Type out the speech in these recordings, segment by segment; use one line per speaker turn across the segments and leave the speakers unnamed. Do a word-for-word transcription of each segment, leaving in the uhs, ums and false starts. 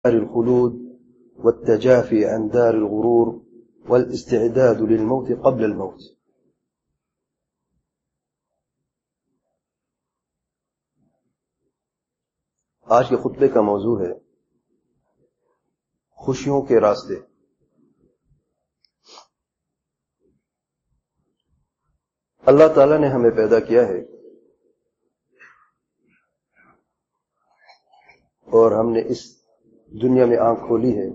الخلود والتجافي عن دار الغرور والاستعداد للموت قبل الموت. آج کے خطبے کا موضوع ہے خوشیوں کے راستے. اللہ تعالیٰ نے ہمیں پیدا کیا ہے اور ہم نے اس دنیا میں آنکھ کھولی ہے.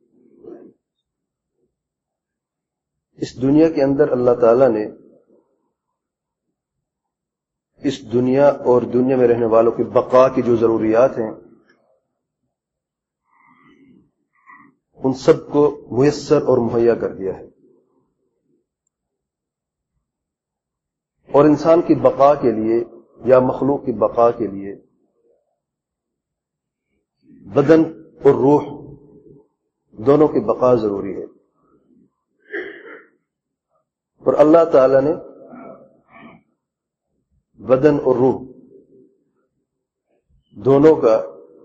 اس دنیا کے اندر اللہ تعالیٰ نے اس دنیا اور دنیا میں رہنے والوں کی بقا کی جو ضروریات ہیں ان سب کو میسر اور مہیا کر دیا ہے. اور انسان کی بقا کے لیے یا مخلوق کی بقا کے لیے بدن اور روح دونوں کی بقا ضروری ہے. اور اللہ تعالی نے بدن اور روح دونوں کا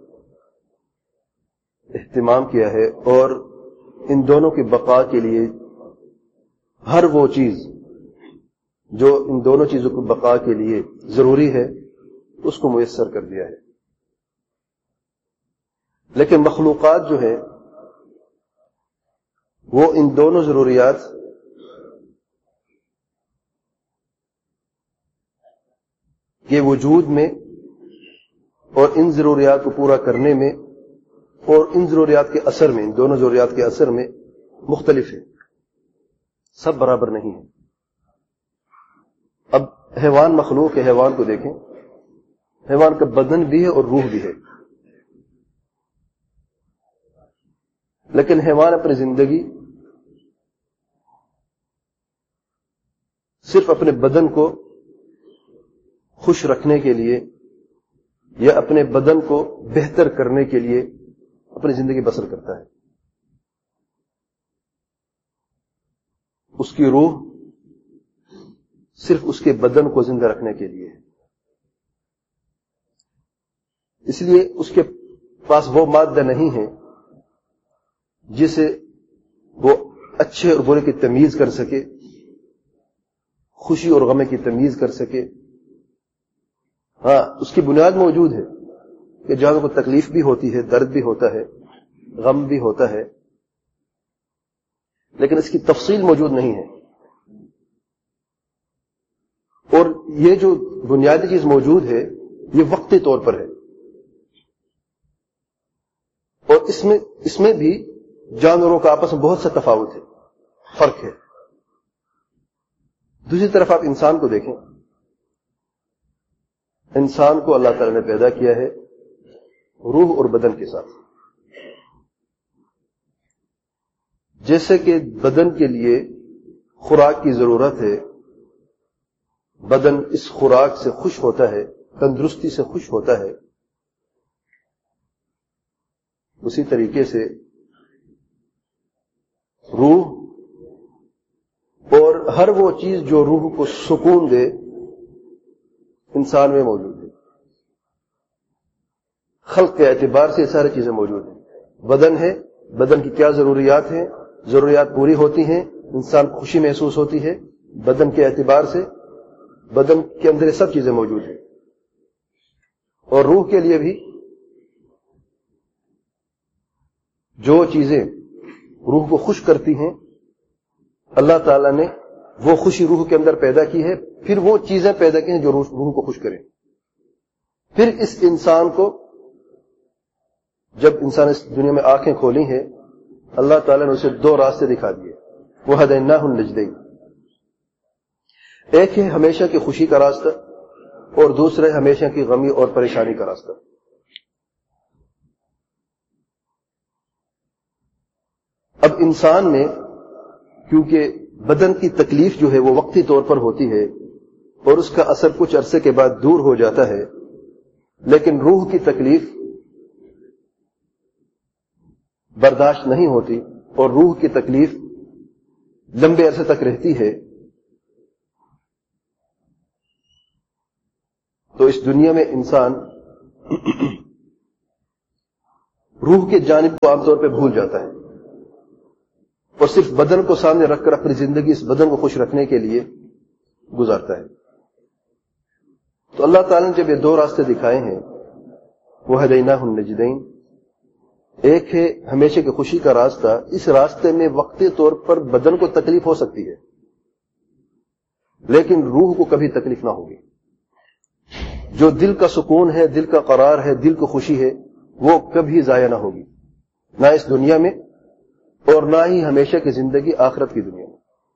اہتمام کیا ہے اور ان دونوں کی بقا کے لیے ہر وہ چیز جو ان دونوں چیزوں کی بقا کے لیے ضروری ہے اس کو میسر کر دیا ہے. لیکن مخلوقات جو ہے وہ ان دونوں ضروریات کے وجود میں اور ان ضروریات کو پورا کرنے میں اور ان ضروریات کے اثر میں ان دونوں ضروریات کے اثر میں مختلف ہے. سب برابر نہیں ہے. اب حیوان مخلوق ہے، حیوان کو دیکھیں. حیوان کا بدن بھی ہے اور روح بھی ہے، لیکن حیوان اپنی زندگی صرف اپنے بدن کو خوش رکھنے کے لیے یا اپنے بدن کو بہتر کرنے کے لیے اپنی زندگی بسر کرتا ہے. اس کی روح صرف اس کے بدن کو زندہ رکھنے کے لیے ہے. اس لیے اس کے پاس وہ مادہ نہیں ہے جسے وہ اچھے اور برے کی تمیز کر سکے، خوشی اور غم کی تمیز کر سکے. ہاں، اس کی بنیاد موجود ہے کہ جہاں کو تکلیف بھی ہوتی ہے، درد بھی ہوتا ہے، غم بھی ہوتا ہے، لیکن اس کی تفصیل موجود نہیں ہے. اور یہ جو بنیادی چیز موجود ہے یہ وقتی طور پر ہے. اور اس میں اس میں بھی جانوروں کا آپس میں بہت سا تفاوت ہے، فرق ہے. دوسری طرف آپ انسان کو دیکھیں. انسان کو اللہ تعالی نے پیدا کیا ہے روح اور بدن کے ساتھ. جیسے کہ بدن کے لیے خوراک کی ضرورت ہے، بدن اس خوراک سے خوش ہوتا ہے، تندرستی سے خوش ہوتا ہے، اسی طریقے سے روح اور ہر وہ چیز جو روح کو سکون دے انسان میں موجود ہے. خلق کے اعتبار سے یہ ساری چیزیں موجود ہیں. بدن ہے، بدن کی کیا ضروریات ہیں، ضروریات پوری ہوتی ہیں، انسان کو خوشی محسوس ہوتی ہے. بدن کے اعتبار سے بدن کے اندر یہ سب چیزیں موجود ہیں. اور روح کے لیے بھی جو چیزیں روح کو خوش کرتی ہیں اللہ تعالیٰ نے وہ خوشی روح کے اندر پیدا کی ہے. پھر وہ چیزیں پیدا کی ہیں جو روح کو خوش کریں. پھر اس انسان کو جب انسان اس دنیا میں آنکھیں کھولی ہیں اللہ تعالیٰ نے اسے دو راستے دکھا دیے. وَهَدَيْنَاهُ النَّجْدَيْنِ، ایک ہے ہمیشہ کی خوشی کا راستہ اور دوسرا ہے ہمیشہ کی غمی اور پریشانی کا راستہ. اب انسان میں کیونکہ بدن کی تکلیف جو ہے وہ وقتی طور پر ہوتی ہے اور اس کا اثر کچھ عرصے کے بعد دور ہو جاتا ہے، لیکن روح کی تکلیف برداشت نہیں ہوتی اور روح کی تکلیف لمبے عرصے تک رہتی ہے. تو اس دنیا میں انسان روح کے جانب کو عام طور پہ بھول جاتا ہے اور صرف بدن کو سامنے رکھ کر اپنی زندگی اس بدن کو خوش رکھنے کے لیے گزارتا ہے. تو اللہ تعالیٰ نے جب یہ دو راستے دکھائے ہیں، وہ ہدیناہ النجدین، ایک ہے ہمیشہ کی خوشی کا راستہ، اس راستے میں وقتی طور پر بدن کو تکلیف ہو سکتی ہے لیکن روح کو کبھی تکلیف نہ ہوگی. جو دل کا سکون ہے، دل کا قرار ہے، دل کو خوشی ہے، وہ کبھی ضائع نہ ہوگی، نہ اس دنیا میں اور نہ ہی ہمیشہ کی زندگی آخرت کی دنیا میں.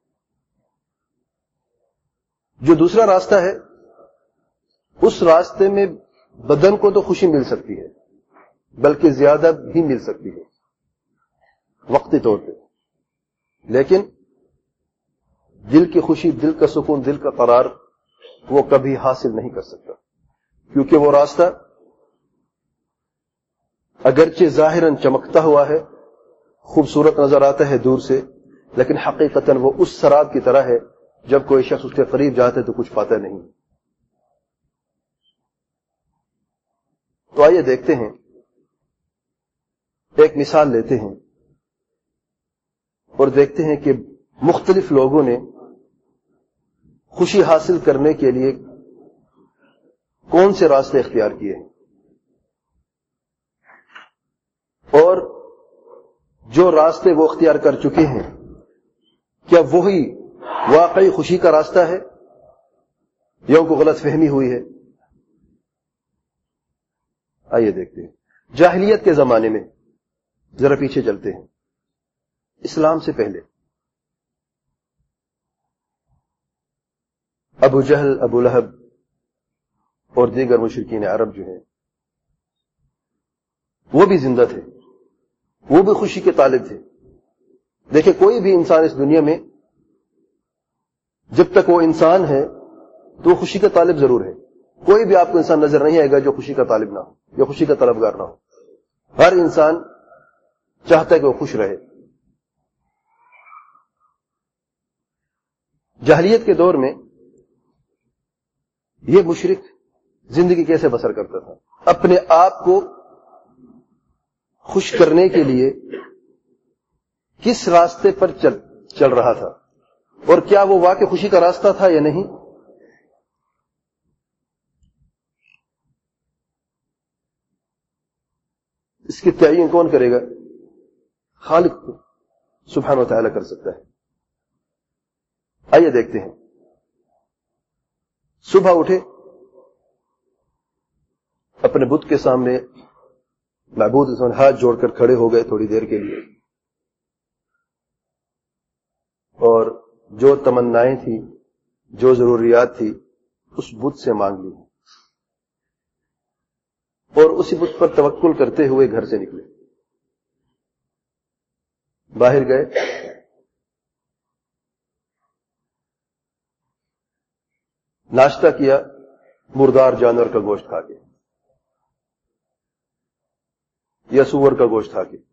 جو دوسرا راستہ ہے، اس راستے میں بدن کو تو خوشی مل سکتی ہے بلکہ زیادہ بھی مل سکتی ہے وقتی طور پہ، لیکن دل کی خوشی، دل کا سکون، دل کا قرار وہ کبھی حاصل نہیں کر سکتا، کیونکہ وہ راستہ اگرچہ ظاہراً چمکتا ہوا ہے، خوبصورت نظر آتا ہے دور سے، لیکن حقیقتاً وہ اس سراب کی طرح ہے جب کوئی شخص اس کے قریب جاتا ہے تو کچھ پاتا نہیں. تو آئیے دیکھتے ہیں، ایک مثال لیتے ہیں اور دیکھتے ہیں کہ مختلف لوگوں نے خوشی حاصل کرنے کے لیے کون سے راستے اختیار کیے ہیں، اور جو راستے وہ اختیار کر چکے ہیں کیا وہی واقعی خوشی کا راستہ ہے یا ان کو غلط فہمی ہوئی ہے. آئیے دیکھتے ہیں. جاہلیت کے زمانے میں، ذرا پیچھے چلتے ہیں، اسلام سے پہلے ابو جہل، ابو لہب اور دیگر مشرکین عرب جو ہیں وہ بھی زندہ تھے، وہ بھی خوشی کے طالب تھے. دیکھیں، کوئی بھی انسان اس دنیا میں جب تک وہ انسان ہے تو وہ خوشی کا طالب ضرور ہے. کوئی بھی آپ کو انسان نظر نہیں آئے گا جو خوشی کا طالب نہ ہو یا خوشی کا طلبگار نہ ہو. ہر انسان چاہتا ہے کہ وہ خوش رہے. جاہلیت کے دور میں یہ مشرک زندگی کیسے بسر کرتا تھا؟ اپنے آپ کو خوش کرنے کے لیے کس راستے پر چل چل رہا تھا، اور کیا وہ واقعی خوشی کا راستہ تھا یا نہیں؟ اس کی تعین کون کرے گا؟ خالق سبحانہ و تعالی کر سکتا ہے. آئیے دیکھتے ہیں. صبح اٹھے، اپنے بت کے سامنے معبود کے سامنے ہاتھ جوڑ کر کھڑے ہو گئے تھوڑی دیر کے لیے، اور جو تمنائیں تھیں، جو ضروریات تھی، اس بت سے مانگ لی اور اسی بت پر توکل کرتے ہوئے گھر سے نکلے. باہر گئے، ناشتہ کیا مردار جانور کا گوشت کھا کے یا سور کا گوشت کھا کے.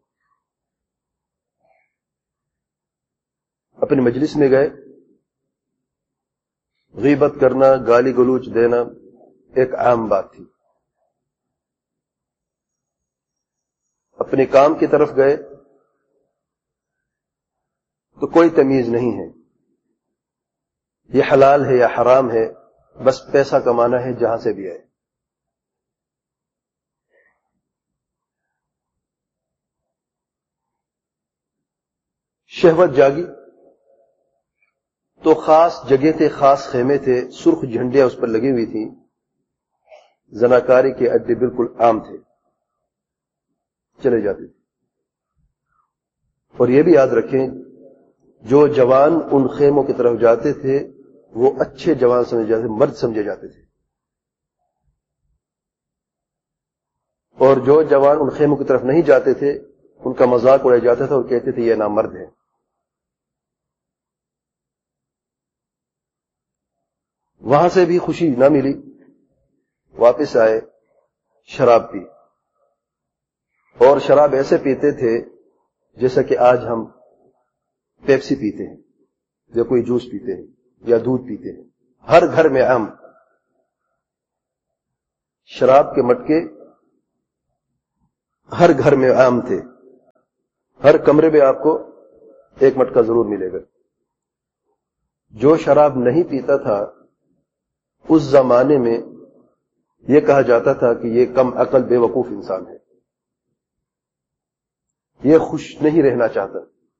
اپنی مجلس میں گئے، غیبت کرنا، گالی گلوچ دینا ایک عام بات تھی. اپنے کام کی طرف گئے تو کوئی تمیز نہیں ہے، یہ حلال ہے یا حرام ہے، بس پیسہ کمانا ہے جہاں سے بھی آئے. شہوت جاگی تو خاص جگہ تھے، خاص خیمے تھے، سرخ جھنڈیاں اس پر لگی ہوئی تھیں، زناکاری کے اڈے بالکل عام تھے، چلے جاتے تھے. اور یہ بھی یاد رکھیں، جو جوان ان خیموں کی طرف جاتے تھے وہ اچھے جوان سمجھے جاتے تھے، مرد سمجھے جاتے تھے، اور جو جوان ان خیموں کی طرف نہیں جاتے تھے ان کا مذاق اڑایا جاتا تھا اور کہتے تھے یہ نامرد ہے. وہاں سے بھی خوشی نہ ملی، واپس آئے، شراب پی، اور شراب ایسے پیتے تھے جیسا کہ آج ہم پیپسی پیتے ہیں یا کوئی جوس پیتے ہیں یا دودھ پیتے ہیں. ہر گھر میں عام شراب کے مٹکے ہر گھر میں عام تھے، ہر کمرے میں آپ کو ایک مٹکا ضرور ملے گا۔ جو شراب نہیں پیتا تھا اس زمانے میں یہ کہا جاتا تھا کہ یہ کم عقل بے وقوف انسان ہے، یہ خوش نہیں رہنا چاہتا۔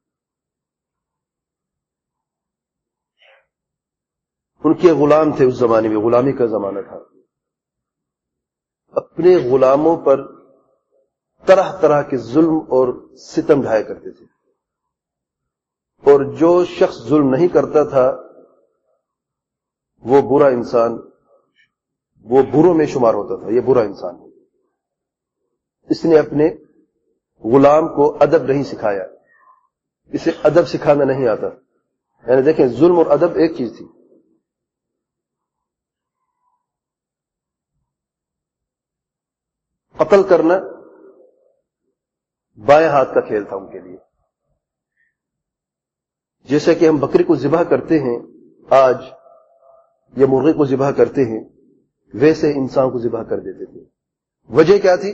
ان کے غلام تھے، اس زمانے میں غلامی کا زمانہ تھا، اپنے غلاموں پر طرح طرح کے ظلم اور ستم ڈھایا کرتے تھے، اور جو شخص ظلم نہیں کرتا تھا وہ برا انسان، وہ بروں میں شمار ہوتا تھا، یہ برا انسان ہے۔ اس نے اپنے غلام کو ادب نہیں سکھایا، اسے ادب سکھانا نہیں آتا۔ یعنی دیکھیں، ظلم اور ادب ایک چیز تھی۔ قتل کرنا بائیں ہاتھ کا کھیل تھا ان کے لیے۔ جیسے کہ ہم بکری کو ذبح کرتے ہیں آج، یا مرغی کو ذبح کرتے ہیں، ویسے انسان کو ذبح کر دیتے تھے۔ وجہ کیا تھی؟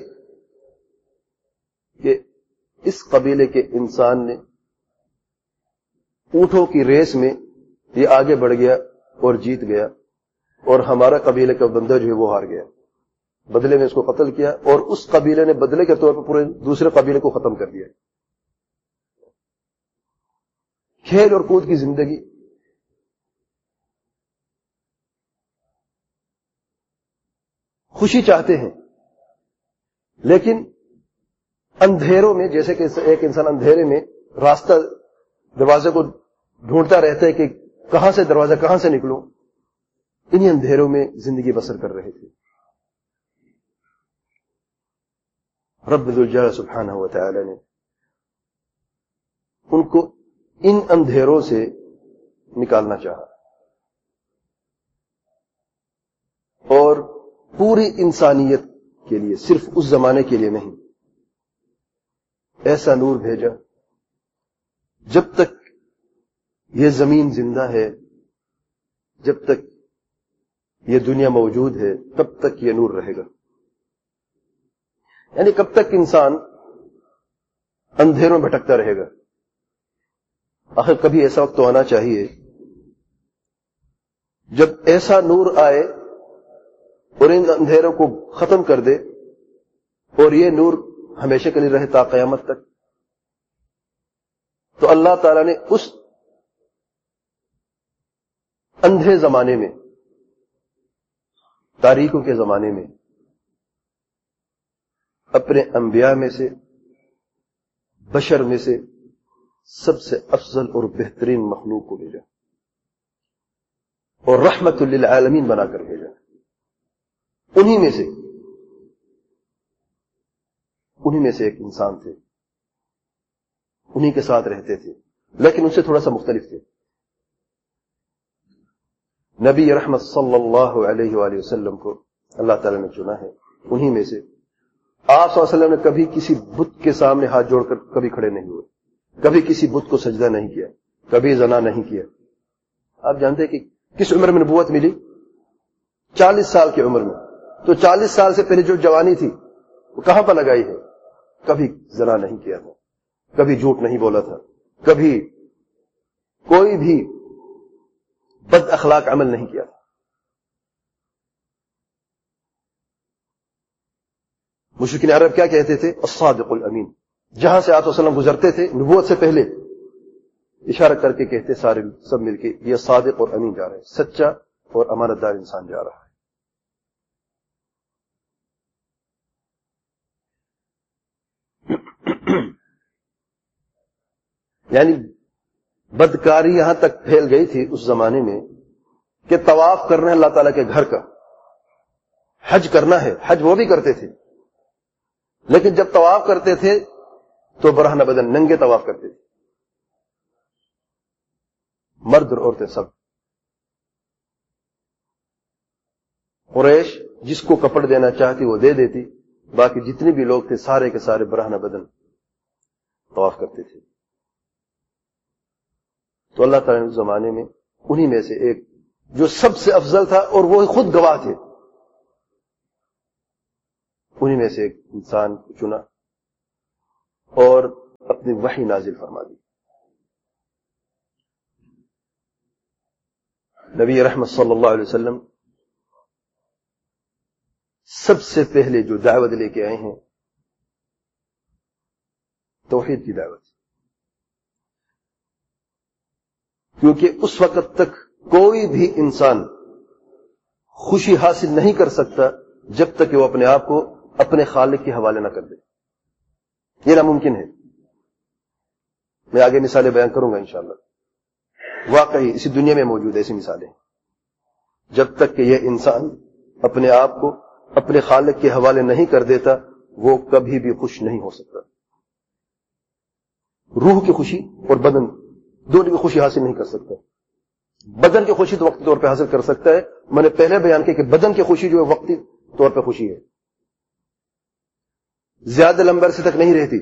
کہ اس قبیلے کے انسان نے اونٹوں کی ریس میں یہ آگے بڑھ گیا اور جیت گیا، اور ہمارا قبیلے کا بندہ جو ہے وہ ہار گیا، بدلے میں اس کو قتل کیا، اور اس قبیلے نے بدلے کے طور پر پورے دوسرے قبیلے کو ختم کر دیا۔ کھیل اور کود کی زندگی، خوشی چاہتے ہیں لیکن اندھیروں میں، جیسے کہ ایک انسان اندھیرے میں راستہ دروازے کو ڈھونڈتا رہتا ہے کہ کہاں سے دروازہ کہاں سے نکلوں، انہی اندھیروں میں زندگی بسر کر رہے تھے۔ رب ذوالجلال سبحانہ و تعالی نے ان کو ان اندھیروں سے نکالنا چاہا، اور پوری انسانیت کے لیے، صرف اس زمانے کے لیے نہیں، ایسا نور بھیجا جب تک یہ زمین زندہ ہے، جب تک یہ دنیا موجود ہے، تب تک یہ نور رہے گا۔ یعنی کب تک انسان اندھیروں میں بھٹکتا رہے گا؟ آخر کبھی ایسا وقت تو آنا چاہیے جب ایسا نور آئے اور ان اندھیروں کو ختم کر دے، اور یہ نور ہمیشہ کے لیے رہے تا قیامت تک۔ تو اللہ تعالیٰ نے اس اندھے زمانے میں، تاریکوں کے زمانے میں، اپنے انبیاء میں سے، بشر میں سے سب سے افضل اور بہترین مخلوق کو بھیجا، اور رحمت للعالمین بنا کر بھیجا۔ انہی میں سے انہی میں سے ایک انسان تھے، انہی کے ساتھ رہتے تھے، لیکن ان سے تھوڑا سا مختلف تھے۔ نبی رحمت صلی اللہ علیہ وآلہ وسلم کو اللہ تعالی نے چنا ہے، انہی میں سے۔ آپ صلی اللہ علیہ وسلم نے کبھی کسی بت کے سامنے ہاتھ جوڑ کر کبھی کھڑے نہیں ہوئے، کبھی کسی بت کو سجدہ نہیں کیا، کبھی زنا نہیں کیا۔ آپ جانتے ہیں کہ کس عمر میں نبوت ملی؟ چالیس سال کی عمر میں۔ تو چالیس سال سے پہلے جو جوانی تھی وہ کہاں پر لگائی ہے؟ کبھی زنا نہیں کیا تھا، کبھی جھوٹ نہیں بولا تھا، کبھی کوئی بھی بد اخلاق عمل نہیں کیا تھا۔ مشرکین عرب کیا کہتے تھے؟ الصادق الامین۔ جہاں سے آپ صلی اللہ علیہ وسلم گزرتے تھے نبوت سے پہلے، اشارہ کر کے کہتے سارے سب مل کے، یہ صادق اور امین جا رہا ہے، سچا اور امانت دار انسان جا رہا ہے۔ یعنی بدکاری یہاں تک پھیل گئی تھی اس زمانے میں کہ طواف کرنا ہے اللہ تعالیٰ کے گھر کا، حج کرنا ہے، حج وہ بھی کرتے تھے، لیکن جب طواف کرتے تھے تو برہنہ بدن، ننگے طواف کرتے تھے، مرد اور عورتیں سب۔ قریش جس کو کپڑ دینا چاہتی وہ دے دیتی، باقی جتنے بھی لوگ تھے سارے کے سارے برہنہ بدن طواف کرتے تھے۔ تو اللہ تعالیٰ نے اس زمانے میں انہی میں سے ایک جو سب سے افضل تھا، اور وہ خود گواہ تھے، انہی میں سے ایک انسان کو چنا، اور اپنی وحی نازل فرما دی. نبی رحمت صلی اللہ علیہ وسلم سب سے پہلے جو دعوت لے کے آئے ہیں توحید کی دعوت، کیونکہ اس وقت تک کوئی بھی انسان خوشی حاصل نہیں کر سکتا جب تک کہ وہ اپنے آپ کو اپنے خالق کے حوالے نہ کر دے. یہ ناممکن ہے. میں آگے مثالیں بیان کروں گا انشاءاللہ. واقعی اسی دنیا میں موجود ایسی مثالیں. جب تک کہ یہ انسان اپنے آپ کو اپنے خالق کے حوالے نہیں کر دیتا وہ کبھی بھی خوش نہیں ہو سکتا. روح کی خوشی اور بدن دونوں کی خوشی حاصل نہیں کر سکتا. بدن کی خوشی تو وقتی طور پہ حاصل کر سکتا ہے. میں نے پہلے بیان کیا کہ بدن کی خوشی جو ہے وقتی طور پہ خوشی ہے، زیادہ لمبے عرصے تک نہیں رہتی.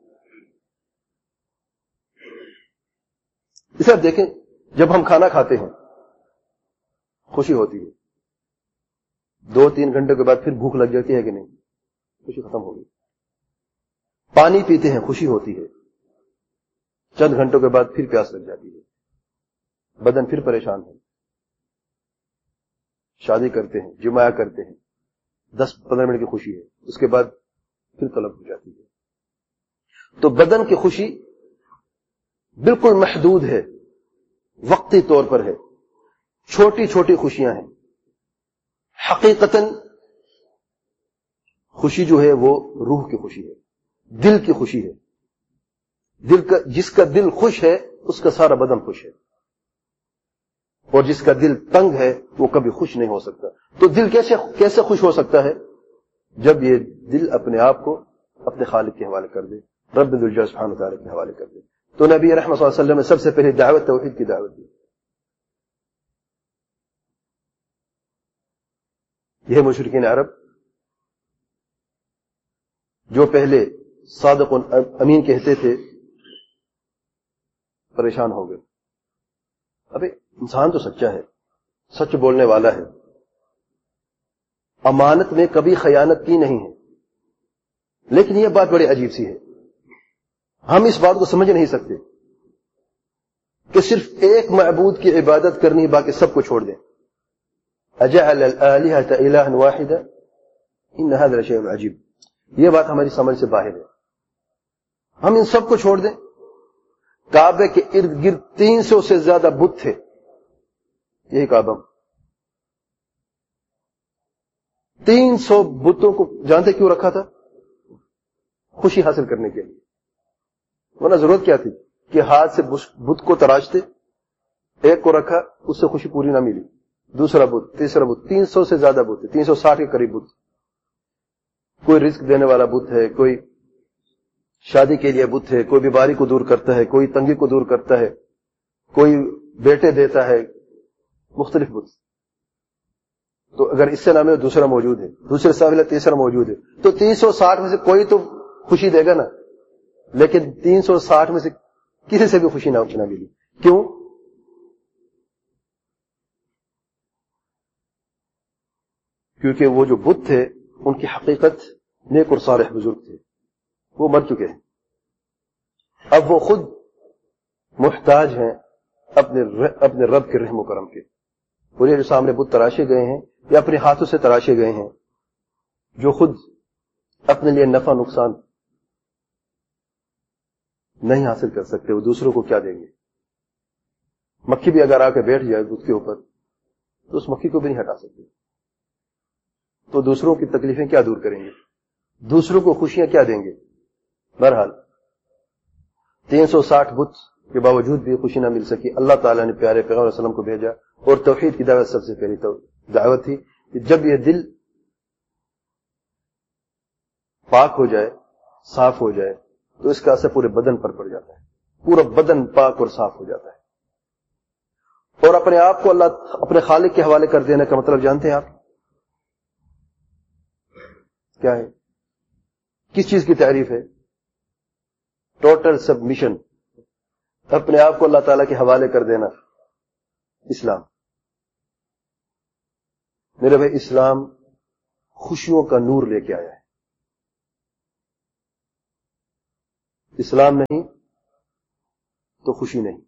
اسے آپ دیکھیں، جب ہم کھانا کھاتے ہیں خوشی ہوتی ہے، دو تین گھنٹے کے بعد پھر بھوک لگ جاتی ہے کہ نہیں؟ خوشی ختم ہو گئی. پانی پیتے ہیں خوشی ہوتی ہے، چند گھنٹوں کے بعد پھر پیاس لگ جاتی ہے، بدن پھر پریشان ہے. شادی کرتے ہیں، جماع کرتے ہیں، دس پندرہ منٹ کی خوشی ہے، اس کے بعد پھر طلب ہو جاتی ہے. تو بدن کی خوشی بالکل محدود ہے، وقتی طور پر ہے، چھوٹی چھوٹی خوشیاں ہیں. حقیقتاً خوشی جو ہے وہ روح کی خوشی ہے، دل کی خوشی ہے. دل کا جس کا دل خوش ہے اس کا سارا بدن خوش ہے، اور جس کا دل تنگ ہے وہ کبھی خوش نہیں ہو سکتا. تو دل کیسے کیسے خوش ہو سکتا ہے؟ جب یہ دل اپنے آپ کو اپنے خالق کے حوالے کر دے، رب الجلال سبحانہ وتعالی کے حوالے کر دے. تو نبی رحمت صلی اللہ علیہ وسلم نے سب سے پہلے دعوت توحید کی دعوت دی. یہ مشرکین عرب جو پہلے صادق امین کہتے تھے پریشان ہو گئے. ابے انسان تو سچا ہے، سچ بولنے والا ہے، امانت میں کبھی خیانت کی نہیں ہے، لیکن یہ بات بڑی عجیب سی ہے. ہم اس بات کو سمجھ نہیں سکتے کہ صرف ایک معبود کی عبادت کرنی باقی سب کو چھوڑ دیں. اجعل الآلہۃ الہا واحدا ان ھذا لشیء عجیب. یہ بات ہماری سمجھ سے باہر ہے. ہم ان سب کو چھوڑ دیں. کعبے کے ارد گرد تین سو سے زیادہ بت تھے. یہی کعبہ تین سو بتوں کو جانتے کیوں رکھا تھا؟ خوشی حاصل کرنے کے لیے. ورنہ ضرورت کیا تھی کہ ہاتھ سے بت کو تراشتے، ایک کو رکھا، اس سے خوشی پوری نہ ملی، دوسرا بت، تیسرا بت، تین سو سے زیادہ بت ہے، تین سو ساٹھ کے قریب بت. کوئی رزق دینے والا بت ہے، کوئی شادی کے لیے بت ہے، کوئی بیماری کو دور کرتا ہے، کوئی تنگی کو دور کرتا ہے، کوئی بیٹے دیتا ہے، مختلف بت. تو اگر اس سے نام ہے دوسرا موجود ہے، دوسرے سے تیسرا موجود ہے، تو تین سو ساٹھ میں سے کوئی تو خوشی دے گا نا. لیکن تین سو ساٹھ میں سے کسی سے بھی خوشی نہ ملی. کیوں؟ کیونکہ وہ جو بت تھے ان کی حقیقت نیک اور صالح بزرگ تھے، وہ مر چکے ہیں. اب وہ خود محتاج ہیں اپنے اپنے رب کے رحم و کرم کے. اور یہ جو سامنے بت تراشے گئے ہیں یا اپنے ہاتھوں سے تراشے گئے ہیں، جو خود اپنے لیے نفع نقصان نہیں حاصل کر سکتے، وہ دوسروں کو کیا دیں گے؟ مکھی بھی اگر آ کے بیٹھ جائے بت کے اوپر تو اس مکھی کو بھی نہیں ہٹا سکتے. تو دوسروں کی تکلیفیں کیا دور کریں گے؟ دوسروں کو خوشیاں کیا دیں گے؟ بہرحال تین سو ساٹھ بت کے باوجود بھی خوشی نہ مل سکی. اللہ تعالیٰ نے پیارے پیغمبر علیہ وسلم کو بھیجا، اور توحید کی دعوت سب سے پہلی دعوت تھی کہ جب یہ دل پاک ہو جائے، صاف ہو جائے، تو اس کا اثر پورے بدن پر پڑ جاتا ہے. پورا بدن پاک اور صاف ہو جاتا ہے. اور اپنے آپ کو اللہ اپنے خالق کے حوالے کر دینے کا مطلب جانتے ہیں آپ کیا ہے؟ کس چیز کی تعریف ہے؟ ٹوٹل سبمیشن، اپنے آپ کو اللہ تعالیٰ کے حوالے کر دینا. اسلام، میرے بھائی، اسلام خوشیوں کا نور لے کے آیا ہے. اسلام نہیں تو خوشی نہیں.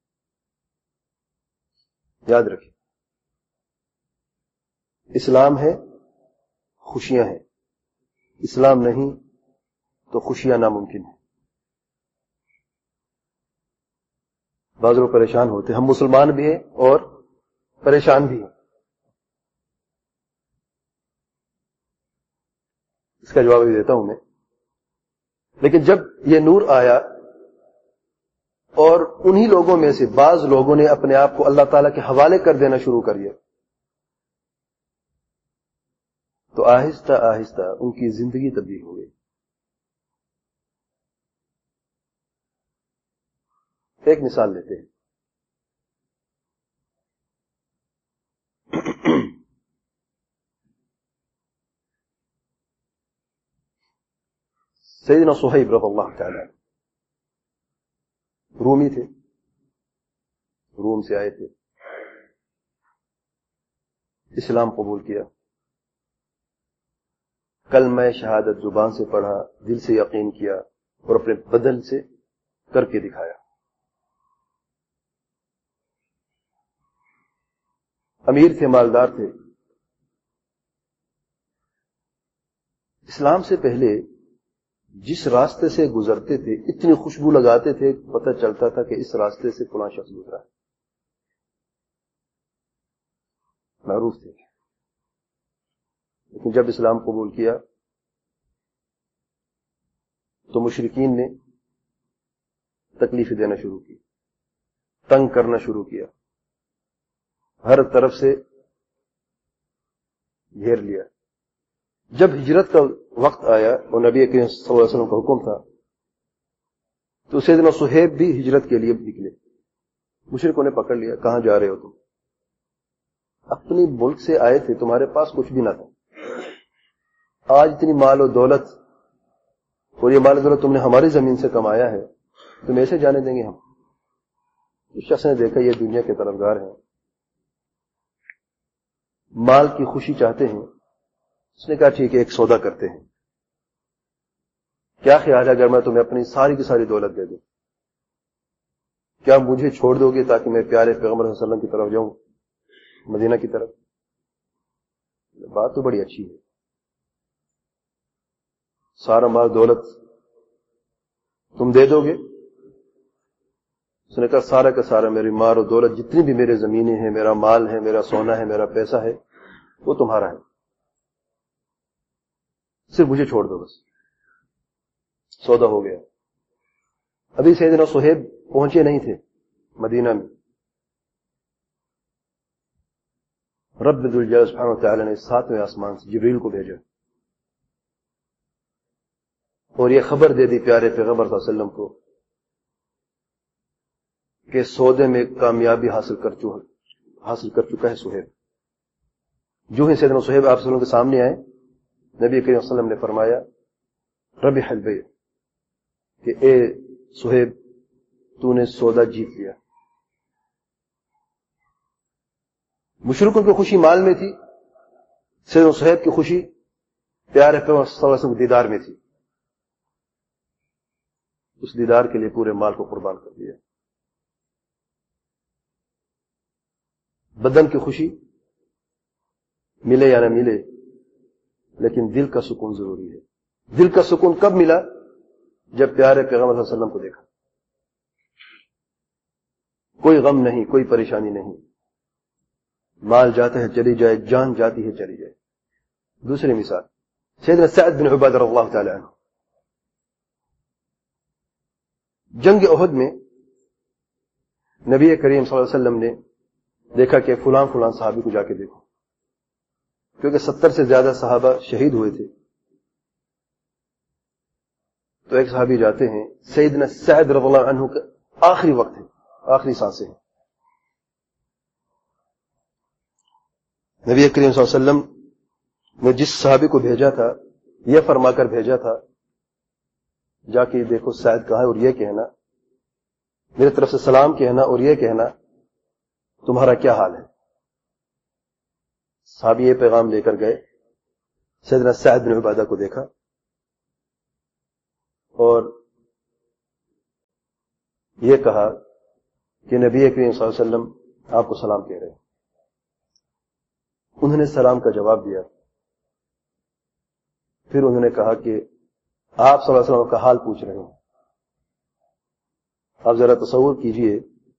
یاد رکھیں، اسلام ہے خوشیاں ہیں، اسلام نہیں تو خوشیاں ناممکن ہیں. بعض لوگ پریشان ہوتے ہیں، ہم مسلمان بھی ہیں اور پریشان بھی ہیں. اس کا جواب بھی دیتا ہوں میں. لیکن جب یہ نور آیا اور انہی لوگوں میں سے بعض لوگوں نے اپنے آپ کو اللہ تعالیٰ کے حوالے کر دینا شروع کر دیا، تو آہستہ آہستہ ان کی زندگی تبدیل ہو گئی. ایک مثال لیتے ہیں. سیدنا صہیب رضی اللہ تعالی رومی تھے، روم سے آئے تھے، اسلام قبول کیا، کلمہ شہادت زبان سے پڑھا، دل سے یقین کیا اور اپنے بدن سے کر کے دکھایا. امیر تھے، مالدار تھے. اسلام سے پہلے جس راستے سے گزرتے تھے اتنی خوشبو لگاتے تھے، پتہ چلتا تھا کہ اس راستے سے فلاں شخص گزرا ہے. معروف تھے. لیکن جب اسلام قبول کیا تو مشرکین نے تکلیف دینا شروع کی، تنگ کرنا شروع کیا، ہر طرف سے گھیر لیا. جب ہجرت کا وقت آیا اور نبی کریم صلی اللہ علیہ وسلم کا حکم تھا تو سیدنا صہیب بھی ہجرت کے لیے نکلے. مشرکوں نے پکڑ لیا، کہاں جا رہے ہو تم؟ اپنی ملک سے آئے تھے، تمہارے پاس کچھ بھی نہ تھا، آج اتنی مال و دولت، اور یہ مال و دولت تم نے ہماری زمین سے کمایا ہے، تم ایسے جانے دیں گے ہم؟ اس شخص نے دیکھا یہ دنیا کے طلبگار ہیں، مال کی خوشی چاہتے ہیں. اس نے کہا ٹھیک ہے، ایک سودا کرتے ہیں. کیا خیال ہے اگر میں تمہیں اپنی ساری کی ساری دولت دے دوں، کیا مجھے چھوڑ دو گے تاکہ میں پیارے پیغمبر صلی اللہ علیہ وسلم کی طرف جاؤں، مدینہ کی طرف؟ بات تو بڑی اچھی ہے، سارا مال دولت تم دے دو گے؟ اس نے کہا سارا کا سارا میری مال اور دولت، جتنی بھی میرے زمینیں ہیں، میرا مال ہے، میرا سونا ہے، میرا پیسہ ہے، وہ تمہارا ہے، صرف مجھے چھوڑ دو بس. سودا ہو گیا. ابھی سیدنا صہیب پہنچے نہیں تھے مدینہ میں، رب ذوالجلال سبحانہ وتعالی نے ساتویں آسمان سے جبریل کو بھیجا اور یہ خبر دے دی پیارے پیغمبر صلی اللہ علیہ وسلم کو کہ سودے میں کامیابی حاصل کر چکا حاصل کر چکا ہے صہیب. جو ہی سیدنا صہیب آپ صلی اللہ علیہ وسلم کے سامنے آئے، نبی کریم صلی اللہ علیہ وسلم نے فرمایا ربح البیع، کہ اے صہیب تو نے سودا جیت لیا. مشرکوں کی خوشی مال میں تھی، سیدنا صہیب کی خوشی پیارے پیغمبر صلی اللہ علیہ وسلم کے دیدار میں تھی. اس دیدار کے لیے پورے مال کو قربان کر دیا. بدن کی خوشی ملے یا نہ ملے، لیکن دل کا سکون ضروری ہے. دل کا سکون کب ملا؟ جب پیارے پیغمبر صلی اللہ علیہ وسلم کو دیکھا. کوئی غم نہیں، کوئی پریشانی نہیں، مال جاتا ہے چلی جائے، جان جاتی ہے چلی جائے. دوسری مثال سیدنا سعد بن عبادہ رضی اللہ تعالی عنہ. جنگ احد میں نبی کریم صلی اللہ علیہ وسلم نے دیکھا کہ فلاں فلاں صحابی کو جا کے دیکھو، کیونکہ ستر سے زیادہ صحابہ شہید ہوئے تھے. تو ایک صحابی جاتے ہیں، سیدنا سعد رضی اللہ عنہ کا آخری وقت ہے، آخری سانسیں ہیں. نبی کریم صلی اللہ علیہ وسلم نے جس صحابی کو بھیجا تھا یہ فرما کر بھیجا تھا جا کے دیکھو سعد کہاں ہے، اور یہ کہنا میرے طرف سے سلام کہنا، اور یہ کہنا تمہارا کیا حال ہے. صحابی یہ پیغام لے کر گئے، سیدنا سعد بن عبادہ کو دیکھا اور یہ کہا کہ نبی کریم صلی اللہ علیہ وسلم آپ کو سلام کہہ رہے ہیں. انہوں نے سلام کا جواب دیا. پھر انہوں نے کہا کہ آپ صلی اللہ علیہ وسلم کا حال پوچھ رہے ہیں. آپ ذرا تصور کیجئے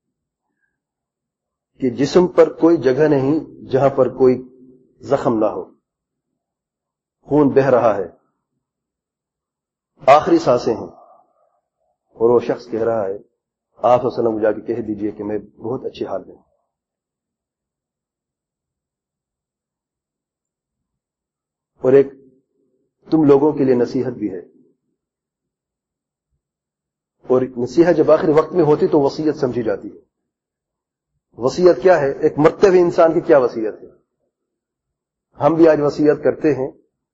کہ جسم پر کوئی جگہ نہیں جہاں پر کوئی زخم نہ ہو, خون بہہ رہا ہے, آخری سانسیں ہیں, اور وہ شخص کہہ رہا ہے آپ صلی اللہ علیہ وسلم کو جا کے کہہ دیجئے کہ میں بہت اچھے حال میں ہوں. اور ایک تم لوگوں کے لیے نصیحت بھی ہے, اور نصیحت جب آخری وقت میں ہوتی تو وصیت سمجھی جاتی ہے. وصیت کیا ہے؟ ایک مرتے ہوئے انسان کی کیا وصیت ہے؟ ہم بھی آج وصیت کرتے ہیں.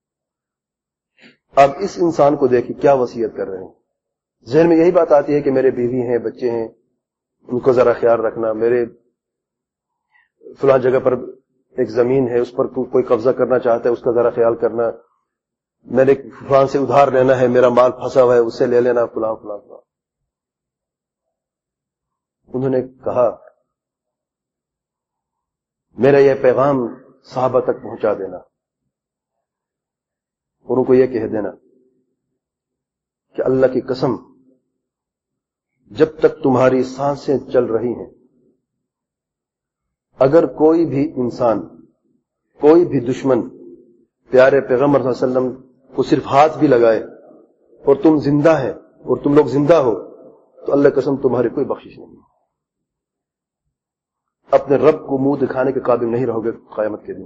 اب اس انسان کو دیکھ کے کیا وصیت کر رہے ہیں؟ ذہن میں یہی بات آتی ہے کہ میرے بیوی ہیں, بچے ہیں, ان کو ذرا خیال رکھنا, میرے فلاں جگہ پر ایک زمین ہے, اس پر کوئی قبضہ کرنا چاہتا ہے, اس کا ذرا خیال کرنا, میں نے فلاں سے ادھار لینا ہے, میرا مال پھنسا ہوا ہے, اس سے لے لینا, فلاں فلاں فلاں. انہوں نے کہا میرا یہ پیغام صحابہ تک پہنچا دینا, اور ان کو یہ کہہ دینا کہ اللہ کی قسم جب تک تمہاری سانسیں چل رہی ہیں, اگر کوئی بھی انسان, کوئی بھی دشمن پیارے پیغمبر صلی اللہ علیہ وسلم کو صرف ہاتھ بھی لگائے اور تم زندہ ہے اور تم لوگ زندہ ہو, تو اللہ قسم تمہاری کوئی بخشش نہیں. اپنے رب کو منہ دکھانے کے قابل نہیں رہو گے قیامت کے دن.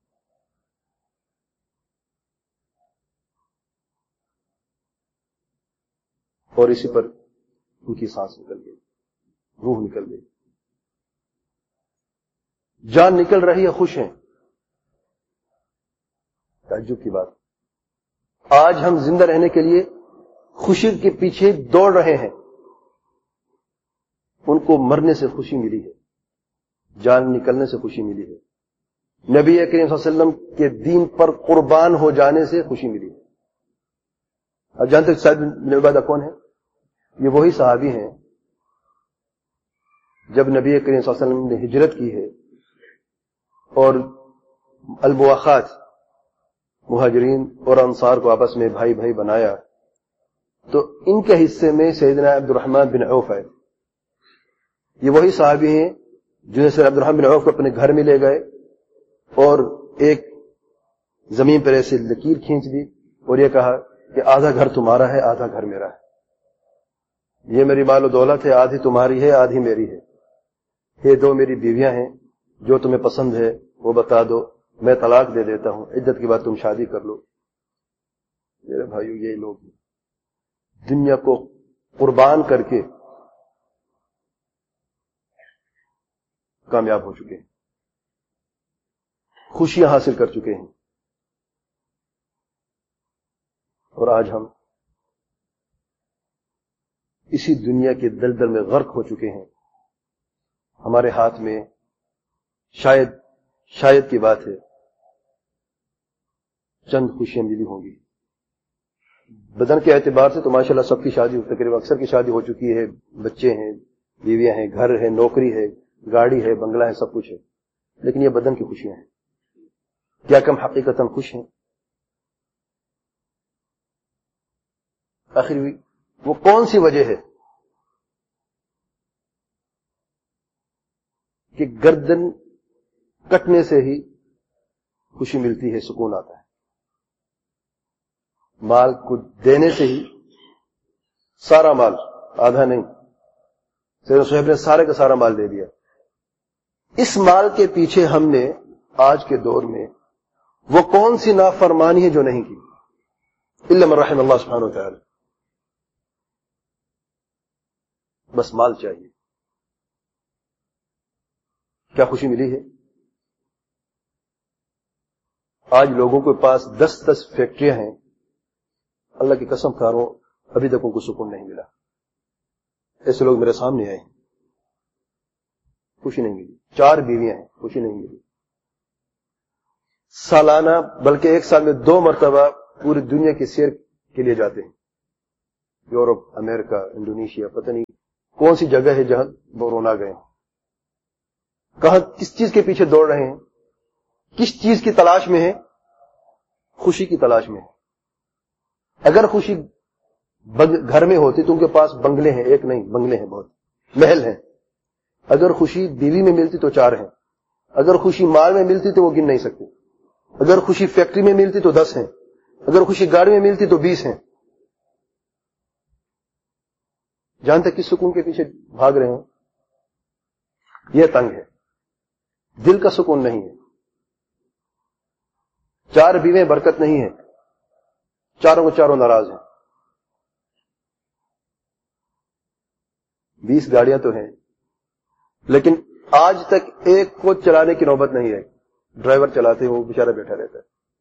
اور اسی پر ان کی سانس نکل گئی, روح نکل گئی, جان نکل رہی ہے, خوش ہیں. تعجب کی بات, آج ہم زندہ رہنے کے لیے خوشی کے پیچھے دوڑ رہے ہیں, ان کو مرنے سے خوشی ملی ہے, جان نکلنے سے خوشی ملی ہے, نبی کریم صلی اللہ علیہ وسلم کے دین پر قربان ہو جانے سے خوشی ملی ہے. اب جانتے ہیں سعد بن عبادہ کون ہے؟ یہ وہی صحابی ہیں جب نبی کریم صلی اللہ علیہ وسلم نے ہجرت کی ہے اور المواخات مہاجرین اور انصار کو آپس میں بھائی بھائی بنایا, تو ان کے حصے میں سیدنا عبد الرحمن بن عوف ہے. یہ وہی صحابی ہیں جنہیں سیدنا عبد الرحمن بن عوف کو اپنے گھر میں لے گئے اور ایک زمین پر ایسے لکیر کھینچ دی اور یہ کہا کہ آدھا گھر تمہارا ہے, آدھا گھر میرا ہے, یہ میری مال و دولت ہے, آدھی تمہاری ہے, آدھی میری ہے, یہ دو میری بیویاں ہیں, جو تمہیں پسند ہے وہ بتا دو, میں طلاق دے دیتا ہوں, عدت کے بعد تم شادی کر لو. میرے بھائیو, یہی لوگ دنیا کو قربان کر کے کامیاب ہو چکے ہیں, خوشیاں حاصل کر چکے ہیں, اور آج ہم اسی دنیا کے دلدل میں غرق ہو چکے ہیں. ہمارے ہاتھ میں شاید شاید کی بات ہے چند خوشیاں ملی ہوں گی. بدن کے اعتبار سے تو ماشاءاللہ سب کی شادی, تقریباً اکثر کی شادی ہو چکی ہے, بچے ہیں, بیویاں ہیں, گھر ہے, نوکری ہے, گاڑی ہے, بنگلہ ہے, سب کچھ ہے, لیکن یہ بدن کی خوشیاں ہیں. کیا کم حقیقتاً خوش ہیں؟ آخر وہ کون سی وجہ ہے کہ گردن کٹنے سے ہی خوشی ملتی ہے, سکون آتا ہے, مال کو دینے سے ہی, سارا مال, آدھا نہیں, سیدنا صہیب نے سارے کا سارا مال دے دیا. اس مال کے پیچھے ہم نے آج کے دور میں وہ کون سی نافرمانی ہے جو نہیں کی, الا من رحم اللہ سبحانہ وتعالی. بس مال چاہیے. کیا خوشی ملی ہے؟ آج لوگوں کے پاس دس دس فیکٹریاں ہیں, اللہ کی قسم کھا رہا ہوں ابھی تک ان کو سکون نہیں ملا. ایسے لوگ میرے سامنے آئے ہیں, خوشی نہیں ملی. چار بیویاں ہیں, خوشی نہیں ملی. سالانہ بلکہ ایک سال میں دو مرتبہ پوری دنیا کی سیر کے لیے جاتے ہیں, یورپ, امریکہ, انڈونیشیا, پتہ نہیں کون سی جگہ ہے جہاں وہ رونا گئے ہیں؟ کہاں کس چیز کے پیچھے دوڑ رہے ہیں؟ کس چیز کی تلاش میں ہے؟ خوشی کی تلاش میں ہے. اگر خوشی گھر میں ہوتی تو ان کے پاس بنگلے ہیں، ایک نہیں بنگلے ہیں، بہت محل ہیں. اگر خوشی بیوی میں ملتی تو چار ہیں. اگر خوشی مال میں ملتی تو وہ گن نہیں سکتے. اگر خوشی فیکٹری میں ملتی تو دس ہیں. اگر خوشی گاڑی میں ملتی تو بیس ہیں. جانتے کس سکون کے پیچھے بھاگ رہے ہیں؟ یہ تنگ ہے، دل کا سکون نہیں ہے. چار بیویں برکت نہیں ہے، چاروں کو چاروں ناراض ہیں. بیس گاڑیاں تو ہیں لیکن آج تک ایک کو چلانے کی نوبت نہیں ہے. ڈرائیور چلاتے ہیں، وہ بیچارہ بیٹھا رہتا ہے.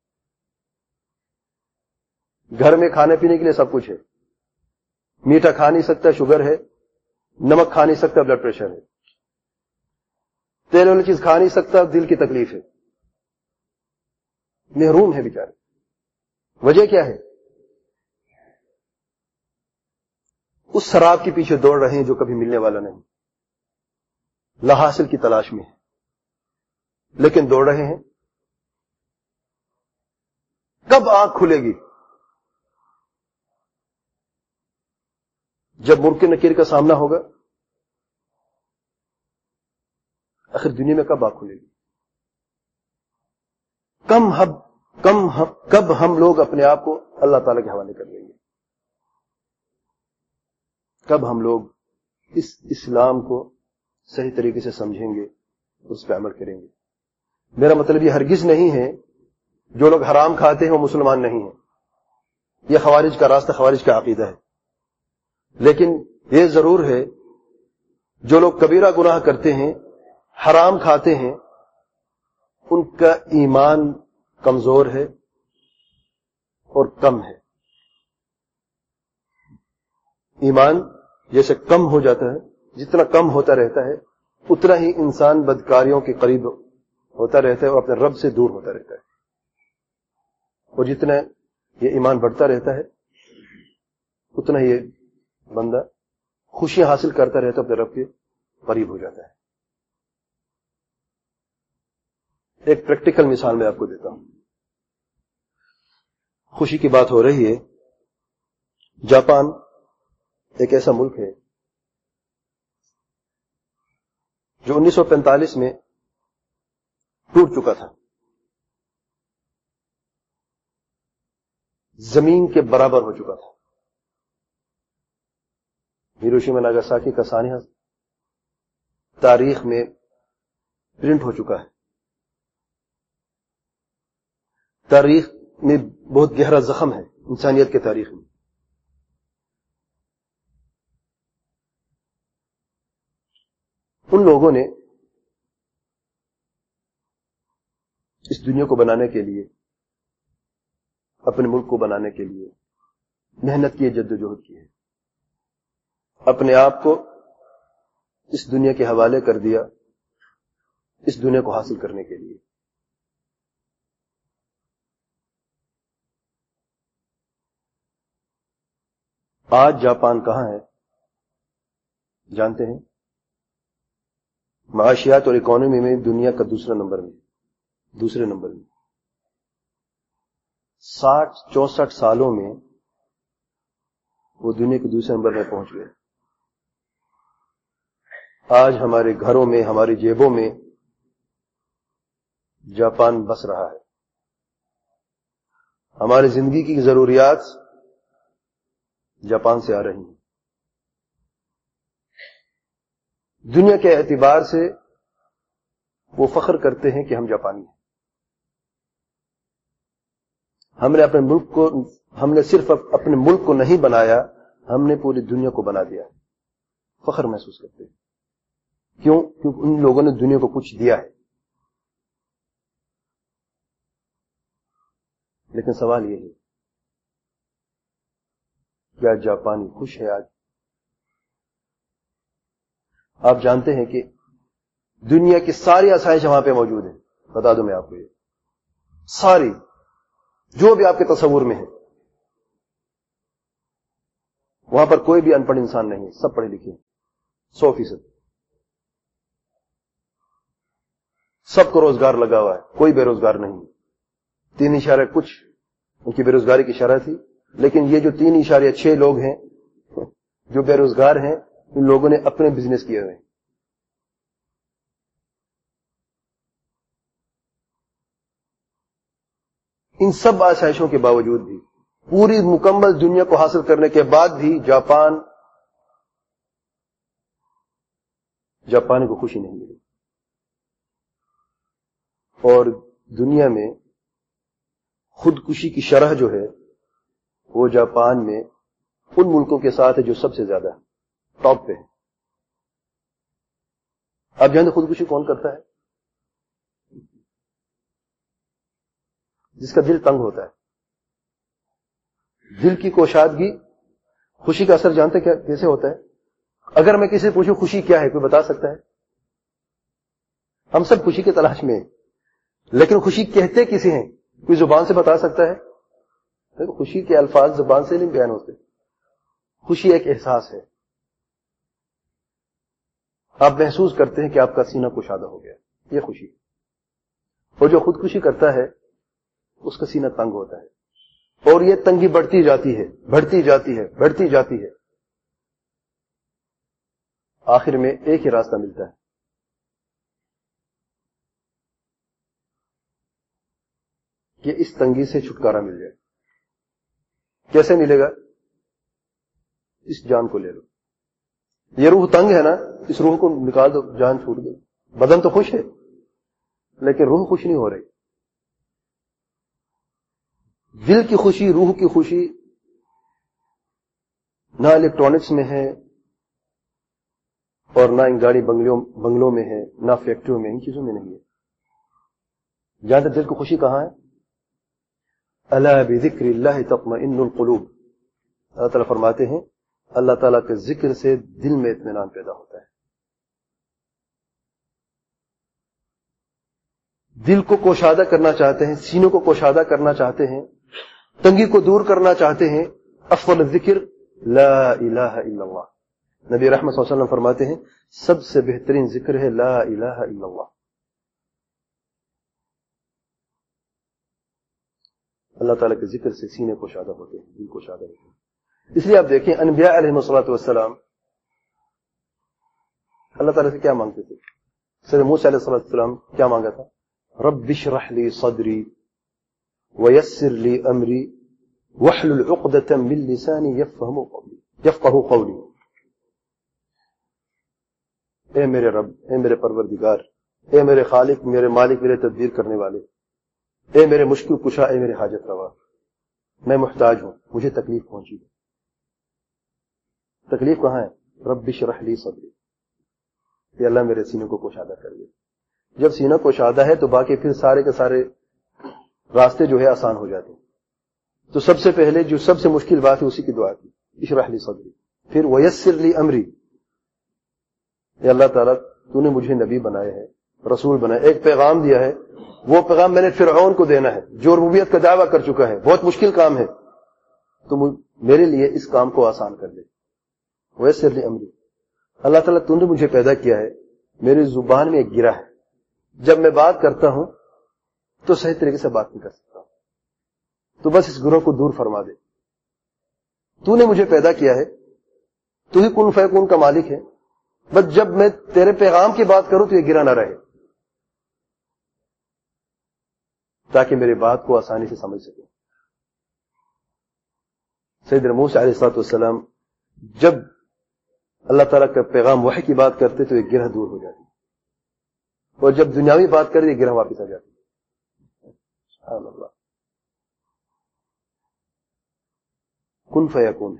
گھر میں کھانے پینے کے لیے سب کچھ ہے، میٹھا کھا نہیں سکتا، شوگر ہے. نمک کھا نہیں سکتا، بلڈ پریشر ہے. تیل والی چیز کھا نہیں سکتا، دل کی تکلیف ہے. محروم ہے بیچارے. وجہ کیا ہے؟ اس شراب کے پیچھے دوڑ رہے ہیں جو کبھی ملنے والا نہیں، لا حاصل کی تلاش میں ہے، لیکن دوڑ رہے ہیں. کب آنکھ کھلے گی؟ جب منکر نکیر کا سامنا ہوگا. آخر دنیا میں کب آنکھ کھلے گی؟ کم ہم کم ہم کب ہم لوگ اپنے آپ کو اللہ تعالی کے حوالے کر لیں گے؟ کب ہم لوگ اس اسلام کو صحیح طریقے سے سمجھیں گے، اس پہ عمل کریں گے؟ میرا مطلب یہ ہرگز نہیں ہے جو لوگ حرام کھاتے ہیں وہ مسلمان نہیں ہیں. یہ خوارج کا راستہ، خوارج کا عقیدہ ہے. لیکن یہ ضرور ہے جو لوگ کبیرہ گناہ کرتے ہیں، حرام کھاتے ہیں، ان کا ایمان کمزور ہے اور کم ہے. ایمان جیسے کم ہو جاتا ہے، جتنا کم ہوتا رہتا ہے اتنا ہی انسان بدکاریوں کے قریب ہوتا رہتا ہے اور اپنے رب سے دور ہوتا رہتا ہے. اور جتنا یہ ایمان بڑھتا رہتا ہے اتنا یہ بندہ خوشیاں حاصل کرتا رہتا ہے، اپنے رب کے قریب ہو جاتا ہے. ایک پریکٹیکل مثال میں آپ کو دیتا ہوں. خوشی کی بات ہو رہی ہے. جاپان ایک ایسا ملک ہے جو انیس سو پینتالیس میں ٹوٹ چکا تھا، زمین کے برابر ہو چکا تھا. ہیروشیما ناگاساکی کا سانحہ تاریخ میں پرنٹ ہو چکا ہے. تاریخ میں بہت گہرا زخم ہے انسانیت کے تاریخ میں. ان لوگوں نے اس دنیا کو بنانے کے لیے، اپنے ملک کو بنانے کے لیے محنت کی، جدوجہد کی ہے. اپنے آپ کو اس دنیا کے حوالے کر دیا، اس دنیا کو حاصل کرنے کے لیے. آج جاپان کہاں ہے جانتے ہیں؟ معاشیات اور اکانومی میں دنیا کا دوسرا نمبر میں دوسرے نمبر میں ساٹھ چونسٹھ سالوں میں وہ دنیا کے دوسرے نمبر میں پہنچ گئے. آج ہمارے گھروں میں، ہماری جیبوں میں جاپان بس رہا ہے. ہماری زندگی کی ضروریات جاپان سے آ رہی ہیں. دنیا کے اعتبار سے وہ فخر کرتے ہیں کہ ہم جاپانی ہیں. ہم نے اپنے ملک کو ہم نے صرف اپنے ملک کو نہیں بنایا، ہم نے پوری دنیا کو بنا دیا. فخر محسوس کرتے ہیں. کیوں؟ کیونکہ ان لوگوں نے دنیا کو کچھ دیا ہے. لیکن سوال یہ ہے، کیا جاپانی خوش ہے؟ آج آپ جانتے ہیں کہ دنیا کی ساری آسائش وہاں پہ موجود ہیں. بتا دوں میں آپ کو، یہ ساری جو بھی آپ کے تصور میں ہے، وہاں پر کوئی بھی ان پڑھ انسان نہیں ہے، سب پڑھے لکھے ہیں. سو فیصد سب کو روزگار لگا ہوا ہے, کوئی بے روزگار نہیں. تین اشارہ کچھ ان کی بے روزگاری کی شرح تھی, لیکن یہ جو تین اشارے چھ لوگ ہیں جو بے روزگار ہیں, ان لوگوں نے اپنے بزنس کیے ہوئے ہیں. ان سب آسائشوں کے باوجود بھی, پوری مکمل دنیا کو حاصل کرنے کے بعد بھی جاپان جاپان کو خوشی نہیں ملی. اور دنیا میں خودکشی کی شرح جو ہے وہ جاپان میں ان ملکوں کے ساتھ ہے جو سب سے زیادہ ٹاپ پہ ہے. آپ جانتے خودکشی کون کرتا ہے؟ جس کا دل تنگ ہوتا ہے. دل کی کوشادگی خوشی کا اثر جانتے کیا کیسے ہوتا ہے؟ اگر میں کسی سے پوچھوں خوشی کیا ہے, کوئی بتا سکتا ہے؟ ہم سب خوشی کی تلاش میں ہیں, لیکن خوشی کہتے کسے ہیں؟ کوئی زبان سے بتا سکتا ہے؟ خوشی کے الفاظ زبان سے نہیں بیان ہوتے. خوشی ایک احساس ہے. آپ محسوس کرتے ہیں کہ آپ کا سینہ کشادہ ہو گیا, یہ خوشی. اور جو خودکشی کرتا ہے اس کا سینہ تنگ ہوتا ہے, اور یہ تنگی بڑھتی جاتی ہے, بڑھتی جاتی ہے, بڑھتی جاتی ہے. آخر میں ایک ہی راستہ ملتا ہے, کہ اس تنگی سے چھٹکارا مل جائے. کیسے ملے گا؟ اس جان کو لے لو. یہ روح تنگ ہے نا, اس روح کو نکال دو, جان چھوٹ گئی. بدن تو خوش ہے لیکن روح خوش نہیں ہو رہی. دل کی خوشی, روح کی خوشی نہ الیکٹرانکس میں ہے, اور نہ ان گاڑی بنگلوں بنگلوں میں ہے, نہ فیکٹریوں میں, ان چیزوں میں نہیں ہے. جہاں تک دل کی خوشی کہاں ہے؟ الا بذکر اللہ تطمئن القلوب. اللہ تعالیٰ فرماتے ہیں اللہ تعالیٰ کے ذکر سے دل میں اطمینان پیدا ہوتا ہے. دل کو کوشادہ کرنا چاہتے ہیں, سینوں کو کوشادہ کرنا چاہتے ہیں, تنگی کو دور کرنا چاہتے ہیں, افضل الذکر لا الہ الا اللہ. نبی رحمت صلی اللہ علیہ وسلم فرماتے ہیں سب سے بہترین ذکر ہے لا الہ الا اللہ. اللہ تعالیٰ کے ذکر سے سینے کو شادہ ہوتے ہیں, دل کو شادہ ہوتے ہیں. اس لیے آپ دیکھیں انبیاء علیہ الصلوۃ والسلام اللہ تعالیٰ سے کیا مانگتے تھے؟ سیدنا موسیٰ علیہ السلام کیا مانگا تھا؟ رب اشرح لی صدری ویسر لی امری واحلل عقدۃ من لسانی یفقہوا قولی یفقہوا قولی. اے میرے رب, اے میرے پروردگار, اے میرے خالق, میرے مالک, میرے تدبیر کرنے والے, اے میرے مشکل کشا, اے میرے حاجت روا, میں محتاج ہوں, مجھے تکلیف پہنچی. تکلیف کہاں ہے؟ رب اشرح لی صدری, کہ اللہ میرے سینے کو کوشادہ کر دے. جب سینہ کوشادہ ہے تو باقی پھر سارے کے سارے راستے جو ہے آسان ہو جاتے ہیں. تو سب سے پہلے جو سب سے مشکل بات ہے اسی کی دعا کی, اشرح لی صدری. پھر ویسر لی امری, اے اللہ تعالیٰ تو نے مجھے نبی بنایا ہے, رسول بنایا, ایک پیغام دیا ہے, وہ پیغام میں نے فرعون کو دینا ہے جو ربوبیت کا دعویٰ کر چکا ہے, بہت مشکل کام ہے, تو میرے لیے اس کام کو آسان کر دے. ویسر لی امری, اللہ تعالیٰ تو نے مجھے پیدا کیا ہے, میری زبان میں ایک گرہ ہے, جب میں بات کرتا ہوں تو صحیح طریقے سے بات نہیں کر سکتا ہوں, تو بس اس گروہ کو دور فرما دے. تو نے مجھے پیدا کیا ہے, تو ہی کن فیکون کا مالک ہے, بس جب میں تیرے پیغام کی بات کروں تو یہ گرا نہ رہے, تاکہ میری بات کو آسانی سے سمجھ سکے. سیدنا موسیٰ علیہ الصلوۃ والسلام جب اللہ تعالیٰ کا پیغام وحی کی بات کرتے تو یہ گرہ دور ہو جاتی, اور جب دنیاوی بات کرے یہ گرہ واپس آ جاتی. سبحان اللہ. کن فیکون ہے.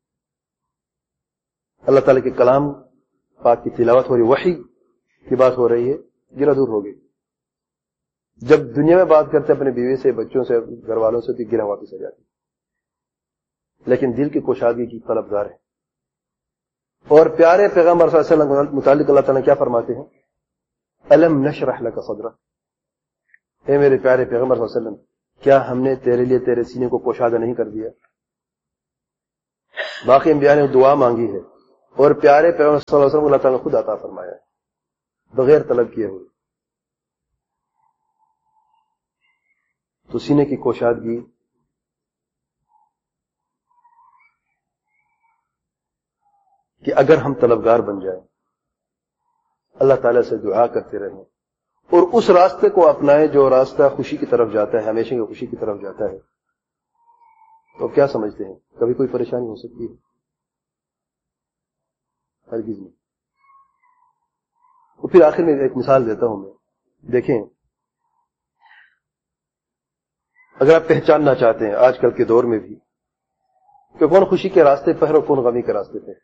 اللہ تعالیٰ کے کلام پاک کی تلاوت ہو رہی, وحی کی بات ہو رہی ہے, گرہ دور ہو گئی. جب دنیا میں بات کرتے اپنے بیوی سے, بچوں سے, گھر والوں سے, تو گرہ واپس آ جاتی. لیکن دل کی کوشادگی کی طلبگار ہے. اور پیارے پیغمبر صلی اللہ علیہ وسلم متعلق اللہ تعالیٰ کیا فرماتے ہیں؟ الم نشرح لک صدرک, اے میرے پیارے پیغمبر صلی اللہ علیہ وسلم, کیا ہم نے تیرے لیے تیرے سینے کو کوشادہ نہیں کر دیا؟ باقی انبیاء نے دعا مانگی ہے, اور پیارے پیغمبر صلی اللہ علیہ وسلم اللہ تعالیٰ نے خود عطا فرمایا ہے بغیر طلب کیے ہوئے. تو سینے کی کوشادگی، کہ اگر ہم طلبگار بن جائیں، اللہ تعالیٰ سے دعا کرتے رہیں اور اس راستے کو اپنائیں جو راستہ خوشی کی طرف جاتا ہے، ہمیشہ کی خوشی کی طرف جاتا ہے، تو کیا سمجھتے ہیں کبھی کوئی پریشانی ہو سکتی ہے؟ ہرگز نہیں. اور پھر آخر میں ایک مثال دیتا ہوں میں. دیکھیں، اگر آپ پہچاننا چاہتے ہیں آج کل کے دور میں بھی کہ کون خوشی کے راستے پر ہے اور کون غمی کے راستے پر ہے،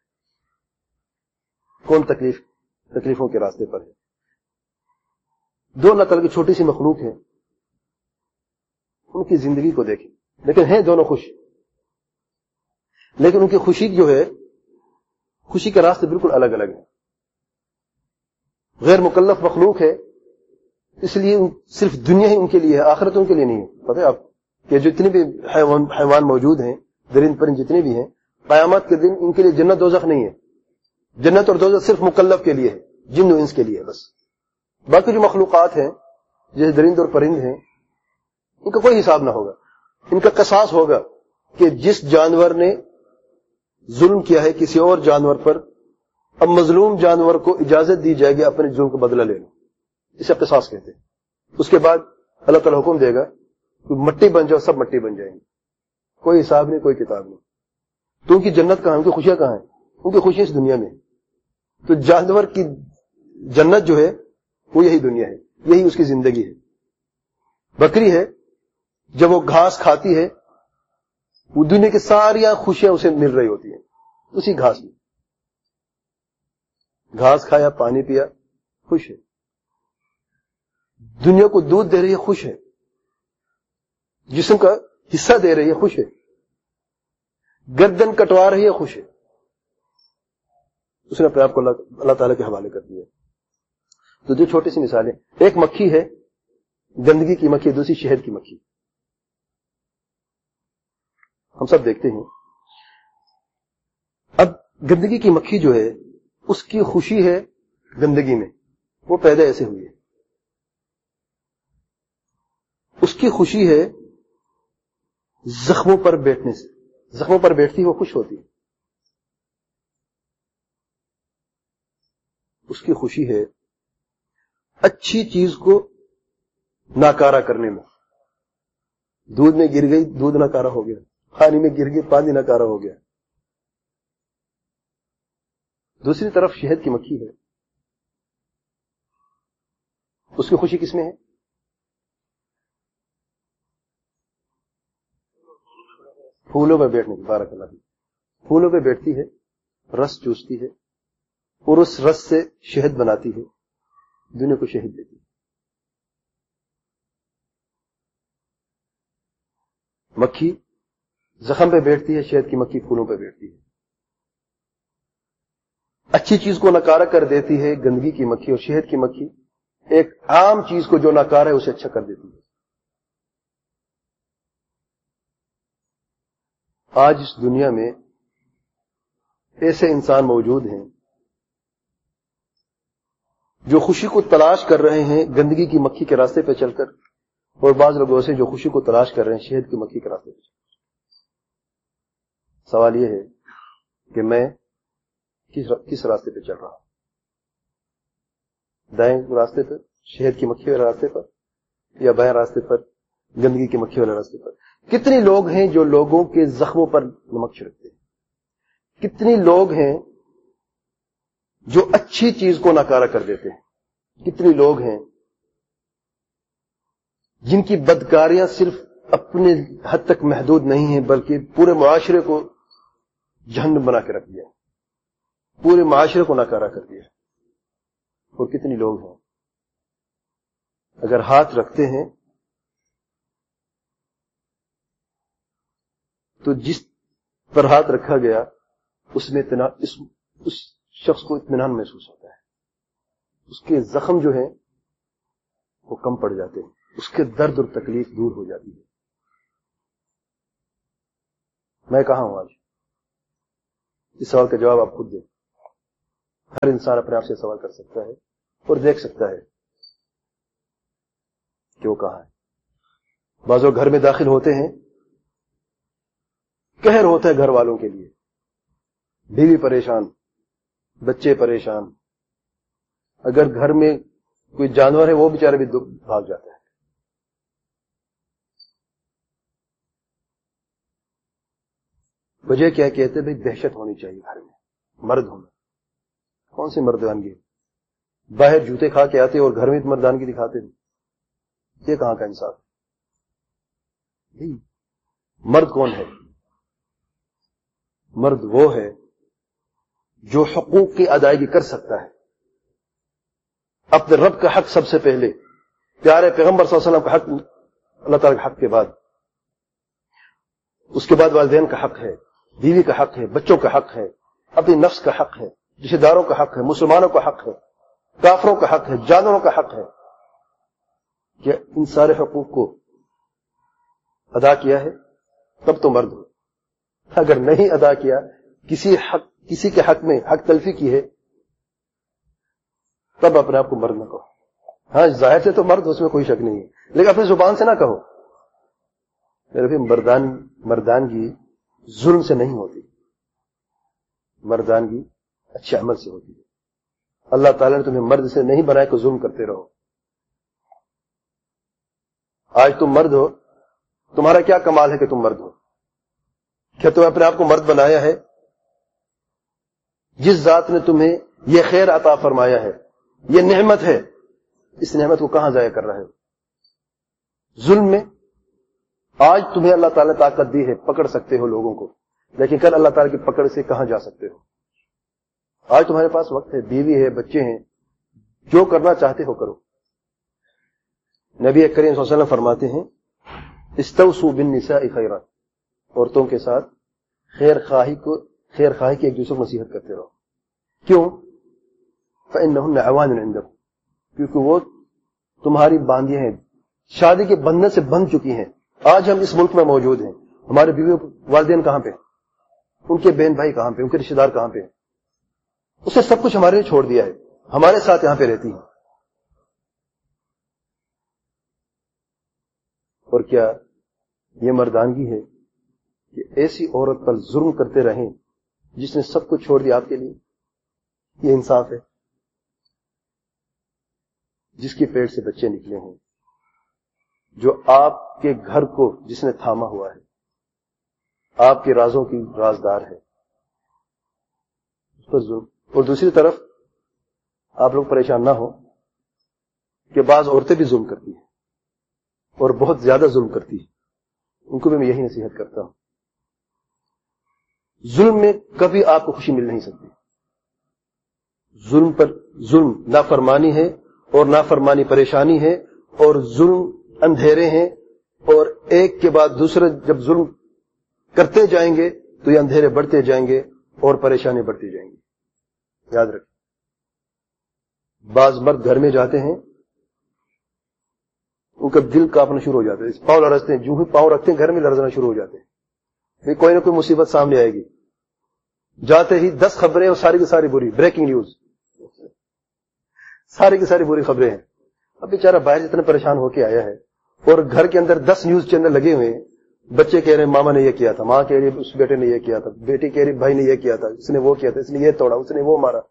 کون تکلیف تکلیفوں کے راستے پر ہے. دو اللہ تعالیٰ کی چھوٹی سی مخلوق ہیں، ان کی زندگی کو دیکھیں، لیکن ہیں دونوں خوش، لیکن ان کی خوشی جو ہے، خوشی کے راستے بالکل الگ الگ ہیں. غیر مکلف مخلوق ہے، اس لیے صرف دنیا ہی ان کے لیے ہے، آخرت ان کے لیے نہیں ہے. پتہ ہے آپ کہ جتنے بھی حیوان حیوان موجود ہیں، درند پرند جتنے بھی ہیں، قیامت کے دن ان کے لیے جنت دوزخ نہیں ہے. جنت اور دوزخ صرف مکلف کے لیے ہے، جن و انس کے لیے بس. باقی جو مخلوقات ہیں جیسے درند اور پرند ہیں، ان کا کوئی حساب نہ ہوگا. ان کا قصاص ہوگا کہ جس جانور نے ظلم کیا ہے کسی اور جانور پر، اب مظلوم جانور کو اجازت دی جائے گی اپنے جرم کا بدلہ لینا. اسے قصاص کہتے ہیں. اس کے بعد اللہ تعالیٰ حکم دے گا کہ مٹی بن جاؤ، سب مٹی بن جائیں گے، کوئی حساب نہیں، کوئی کتاب نہیں. تو ان کی جنت کہاں ہے؟ ان کی خوشیاں کہاں ہیں؟ ان کی خوشیاں اس دنیا میں. تو جانور کی جنت جو ہے وہ یہی دنیا ہے، یہی اس کی زندگی ہے. بکری ہے، جب وہ گھاس کھاتی ہے، وہ دنیا کی ساری خوشیاں اسے مل رہی ہوتی ہیں اسی گھاس میں. گھاس کھایا، پانی پیا، خوش ہے. دنیا کو دودھ دے رہی ہے، خوش ہے. جسم کا حصہ دے رہی ہے، خوش ہے. گردن کٹوا رہی ہے، خوش ہے. اس نے اپنے آپ کو اللہ, اللہ تعالیٰ کے حوالے کر دیا. تو جو چھوٹی سی مثالیں، ایک مکھی ہے، گندگی کی مکھی، دوسری شہد کی مکھی. ہم سب دیکھتے ہیں. اب گندگی کی مکھی جو ہے، اس کی خوشی ہے گندگی میں، وہ پیدا ایسے ہوئی ہے. اس کی خوشی ہے زخموں پر بیٹھنے سے. زخموں پر بیٹھتی وہ خوش ہوتی ہے. اس کی خوشی ہے اچھی چیز کو ناکارہ کرنے میں. دودھ میں گر گئی، دودھ ناکارہ ہو گیا. پانی میں گر گئی، پانی ناکارہ ہو گیا. دوسری طرف شہد کی مکھی ہے، اس کی خوشی کس میں ہے؟ پھولوں پہ بیٹھنے کی. بارک اللہ. پھولوں پہ بیٹھتی ہے، رس چوستی ہے اور اس رس سے شہد بناتی ہے، دنیا کو شہد دیتی ہے. مکھی زخم پہ بیٹھتی ہے، شہد کی مکھی پھولوں پہ بیٹھتی ہے. اچھی چیز کو نکارہ کر دیتی ہے گندگی کی مکھی، اور شہد کی مکھی ایک عام چیز کو جو ناکارہ ہے اسے اچھا کر دیتی ہے. آج اس دنیا میں ایسے انسان موجود ہیں جو خوشی کو تلاش کر رہے ہیں گندگی کی مکھی کے راستے پہ چل کر، اور بعض لوگ ایسے جو خوشی کو تلاش کر رہے ہیں شہد کی مکھی کے راستے پہ چل کر. سوال یہ ہے کہ میں کس راستے پہ چل رہا ہوں؟ دائیں راستے پر شہد کی مکھی والے راستے پر، یا بائیں راستے پر گندگی کی مکھی والے راستے پر؟ کتنی لوگ ہیں جو لوگوں کے زخموں پر نمک چھڑکتے ہیں؟ کتنی لوگ ہیں جو اچھی چیز کو ناکارہ کر دیتے ہیں؟ کتنی لوگ ہیں جن کی بدکاریاں صرف اپنے حد تک محدود نہیں ہیں بلکہ پورے معاشرے کو جہنم بنا کے رکھ دیا، پورے معاشرے کو ناکارہ کر دیا. اور کتنی لوگ ہیں اگر ہاتھ رکھتے ہیں تو جس پر ہاتھ رکھا گیا اس میں اطمینان، اس, اس شخص کو اطمینان محسوس ہوتا ہے. اس کے زخم جو ہیں وہ کم پڑ جاتے ہیں، اس کے درد اور تکلیف دور ہو جاتی ہے. میں کہاں ہوں آج؟ اس سوال کا جواب آپ خود دیں. ہر انسان اپنے آپ سے سوال کر سکتا ہے اور دیکھ سکتا ہے کہ وہ کہاں ہے۔ بعض لوگ گھر میں داخل ہوتے ہیں، قہر ہوتا ہے گھر والوں کے لیے، بیوی پریشان، بچے پریشان، اگر گھر میں کوئی جانور ہے وہ بیچارہ بھی بھاگ جاتا ہے۔ وجہ کیا کہتے ہیں؟ بھائی دہشت ہونی چاہیے گھر میں، مرد ہونا۔ کون سی مردانگی؟ باہر جوتے کھا کے آتے اور گھر میں مردانگی دکھاتے ہیں، یہ کہاں کا انصاف؟ مرد کون ہے؟ مرد وہ ہے جو حقوق کی ادائیگی کر سکتا ہے، اپنے رب کا حق سب سے پہلے، پیارے پیغمبر صلی اللہ علیہ وسلم کا حق، اللہ تعالیٰ کے حق کے بعد، اس کے بعد والدین کا حق ہے، بیوی کا حق ہے، بچوں کا حق ہے، اپنی نفس کا حق ہے، رشتہ داروں کا حق ہے، مسلمانوں کا حق ہے، کافروں کا حق ہے، جانوروں کا حق ہے۔ کہ ان سارے حقوق کو ادا کیا ہے تب تو مرد ہو۔ اگر نہیں ادا کیا، کسی حق کسی کے حق میں حق تلفی کی ہے، تب اپنے آپ کو مرد نہ کہو۔ ہاں ظاہر سے تو مرد، اس میں کوئی شک نہیں ہے، لیکن اپنی زبان سے نہ کہو۔ میرے بھی مردان مردانگی ظلم سے نہیں ہوتی، مردانگی اچھے عمل سے ہوتی ہے۔ اللہ تعالیٰ نے تمہیں مرد سے نہیں بنایا کہ ظلم کرتے رہو۔ آج تم مرد ہو، تمہارا کیا کمال ہے کہ تم مرد ہو؟ کیا تم اپنے آپ کو مرد بنایا ہے؟ جس ذات نے تمہیں یہ خیر عطا فرمایا ہے، یہ نعمت ہے، اس نعمت کو کہاں ضائع کر رہے ہو؟ ظلم میں۔ آج تمہیں اللہ تعالیٰ نے طاقت دی ہے، پکڑ سکتے ہو لوگوں کو، لیکن کل اللہ تعالیٰ کی پکڑ سے کہاں جا سکتے ہو؟ آج تمہارے پاس وقت ہے، بیوی ہے، بچے ہیں، جو کرنا چاہتے ہو کرو۔ نبی کریم صلی اللہ علیہ وسلم فرماتے ہیں، استوصوا بالنساء خیرا، عورتوں کے ساتھ خیر خواہی کو خیر خواہی کی ایک دوسرے کو نصیحت کرتے رہو۔ کیوں؟ فإنهن عوان عندكم، کیونکہ وہ تمہاری باندیاں ہیں، شادی کے بندھن سے بندھ چکی ہیں۔ آج ہم اس ملک میں موجود ہیں، ہمارے بیوی والدین کہاں پہ؟ ان کے بہن بھائی کہاں پہ؟ ان کے رشتے دار کہاں پہ؟ اس نے سب کچھ ہمارے لیے چھوڑ دیا ہے، ہمارے ساتھ یہاں پہ رہتی ہیں۔ اور کیا یہ مردانگی ہے کہ ایسی عورت پر ظلم کرتے رہیں جس نے سب کچھ چھوڑ دیا آپ کے لیے؟ یہ انصاف ہے؟ جس کے پیٹ سے بچے نکلے ہیں، جو آپ کے گھر کو جس نے تھاما ہوا ہے، آپ کے رازوں کی رازدار ہے، اس پر ظلم۔ اور دوسری طرف آپ لوگ پریشان نہ ہو کہ بعض عورتیں بھی ظلم کرتی ہیں اور بہت زیادہ ظلم کرتی ہیں، ان کو بھی میں یہی نصیحت کرتا ہوں۔ ظلم میں کبھی آپ کو خوشی مل نہیں سکتی۔ ظلم پر ظلم نافرمانی ہے، اور نافرمانی پریشانی ہے، اور ظلم اندھیرے ہیں، اور ایک کے بعد دوسرے جب ظلم کرتے جائیں گے تو یہ اندھیرے بڑھتے جائیں گے اور پریشانی بڑھتی جائیں گی۔ یاد رکھیں، بعض مرد گھر میں جاتے ہیں، ان کا دل کانپنا شروع ہو جاتا ہے، پاؤں لرزتے ہیں، جو ہی پاؤں رکھتے ہیں گھر میں لرزنا شروع ہو جاتے ہیں، کوئی نہ کوئی مصیبت سامنے آئے گی۔ جاتے ہی دس خبریں اور ساری کی ساری بری، بریکنگ نیوز، ساری کی ساری بری خبریں ہیں۔ اب بیچارہ باہر جتنے پریشان ہو کے آیا ہے، اور گھر کے اندر دس نیوز چینل لگے ہوئے ہیں، بچے کہہ رہے ہیں ماما نے یہ کیا تھا، ماں کہہ رہی اس بیٹے نے یہ کیا تھا، بیٹی کہہ رہی بھائی نے یہ کیا تھا، اس نے وہ کیا تھا، اس نے یہ توڑا، اس نے وہ مارا۔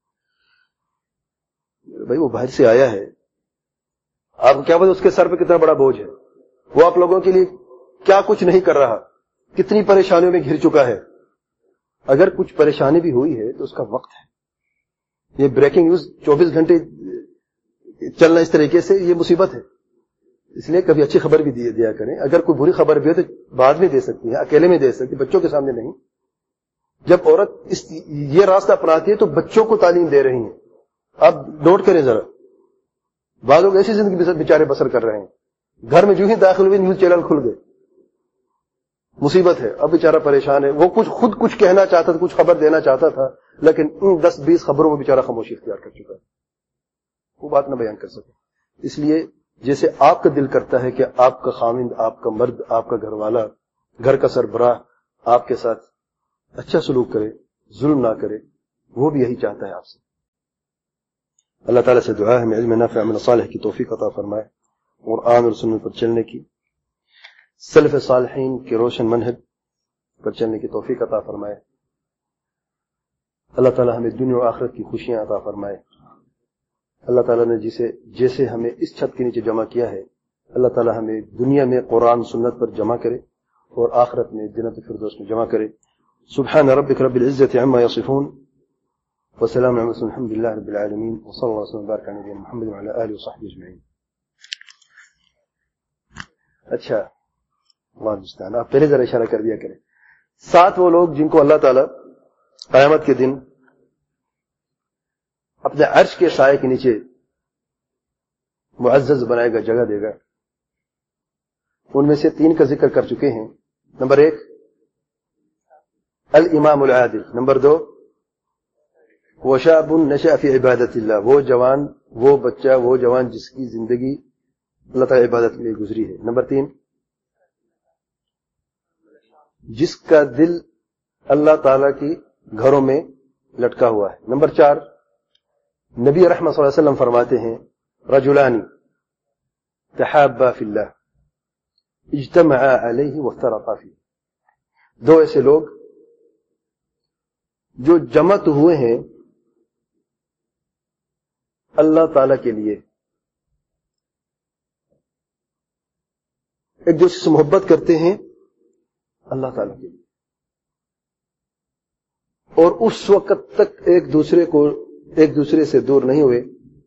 بھائی وہ باہر سے آیا ہے، آپ کو کیا پتا اس کے سر پہ کتنا بڑا بوجھ ہے، وہ آپ لوگوں کے لیے کیا کچھ نہیں کر رہا، کتنی پریشانیوں میں گھر چکا ہے۔ اگر کچھ پریشانی بھی ہوئی ہے تو اس کا وقت ہے۔ یہ بریکنگ نیوز چوبیس گھنٹے چلنا اس طریقے سے یہ مصیبت ہے۔ اس لیے کبھی اچھی خبر بھی دیا کریں، اگر کوئی بری خبر بھی ہو تو بعد میں دے سکتی ہیں، اکیلے میں دے سکتی، بچوں کے سامنے نہیں۔ جب عورت اس یہ راستہ اپناتی ہے تو بچوں کو تعلیم دے رہی ہیں۔ اب نوٹ کریں ذرا، بعض لوگ ایسی زندگی بیچارے بسر کر رہے ہیں، گھر میں جو ہی داخل ہوئے نیوز چینل کھل گئے، مصیبت ہے۔ اب بیچارہ پریشان ہے، وہ کچھ خود کچھ کہنا چاہتا تھا، کچھ خبر دینا چاہتا تھا، لیکن ان دس بیس خبروں میں بیچارہ خاموشی اختیار کر چکا ہے، وہ بات نہ بیان کر سکے۔ اس لیے جیسے آپ کا دل کرتا ہے کہ آپ کا خاوند، آپ کا مرد، آپ کا گھر والا، گھر کا سربراہ آپ کے ساتھ اچھا سلوک کرے، ظلم نہ کرے، وہ بھی یہی چاہتا ہے آپ سے۔ اللہ تعالیٰ سے دعا ہے ہمیں علم نافع عمل صالح کی توفیق عطا فرمائے، قرآن اور سنت پر چلنے کی، سلف صالحین کے روشن منہج پر چلنے کی توفیق عطا فرمائے۔ اللہ تعالیٰ ہمیں دنیا و آخرت کی خوشیاں عطا فرمائے۔ اللہ تعالیٰ نے جسے جیسے ہمیں اس چھت کے نیچے جمع کیا ہے، اللہ تعالیٰ ہمیں دنیا میں قرآن سنت پر جمع کرے اور آخرت میں جنت الفردوس میں جمع کرے۔ سبحان ربک رب العزت عما یصفون وسلام علی المرسلین الحمد للہ رب العالمین وصلی اللہ وسلم وبارک علی نبینا محمد وعلی آلہ وصحبہ اجمعین۔ اچھا اللہ المستعان، آپ پہلے ذرا اشارہ کر دیا کریں۔ سات وہ لوگ جن کو اللہ تعالیٰ قیامت کے دن اپنے عرش کے سائے کے نیچے معزز بنائے گا، جگہ دے گا، ان میں سے تین کا ذکر کر چکے ہیں۔ نمبر ایک الامام العادل، نمبر دو وشاب نشأ فی عبادت اللہ، وہ جوان وہ بچہ وہ جوان جس کی زندگی اللہ تعالی عبادت میں گزری ہے، نمبر تین جس کا دل اللہ تعالی کی گھروں میں لٹکا ہوا ہے، نمبر چار نبی رحمت صلی اللہ علیہ وسلم فرماتے ہیں رجلان تحابا فی اللہ اجتمعا علیہ وافترقا فیہ، دو ایسے لوگ جو جمع تو ہوئے ہیں اللہ تعالی کے لیے، ایک دوسرے سے محبت کرتے ہیں اللہ تعالی کے لیے، اور اس وقت تک ایک دوسرے کو ایک دوسرے سے دور نہیں ہوئے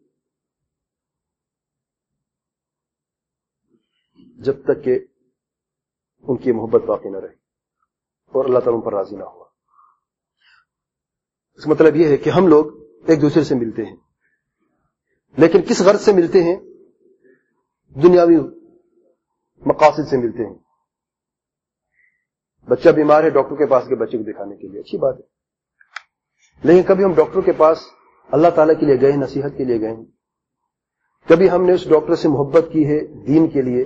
جب تک کہ ان کی محبت باقی نہ رہی اور اللہ تعالیٰ ان پر راضی نہ ہوا۔ اس کا مطلب یہ ہے کہ ہم لوگ ایک دوسرے سے ملتے ہیں، لیکن کس غرض سے ملتے ہیں؟ دنیاوی مقاصد سے ملتے ہیں۔ بچہ بیمار ہے، ڈاکٹر کے پاس کے بچے کو دکھانے کے لیے، اچھی بات ہے، لیکن کبھی ہم ڈاکٹر کے پاس اللہ تعالیٰ کے لیے گئے ہیں، نصیحت کے لیے گئے ہیں، کبھی ہم نے اس ڈاکٹر سے محبت کی ہے دین کے لیے،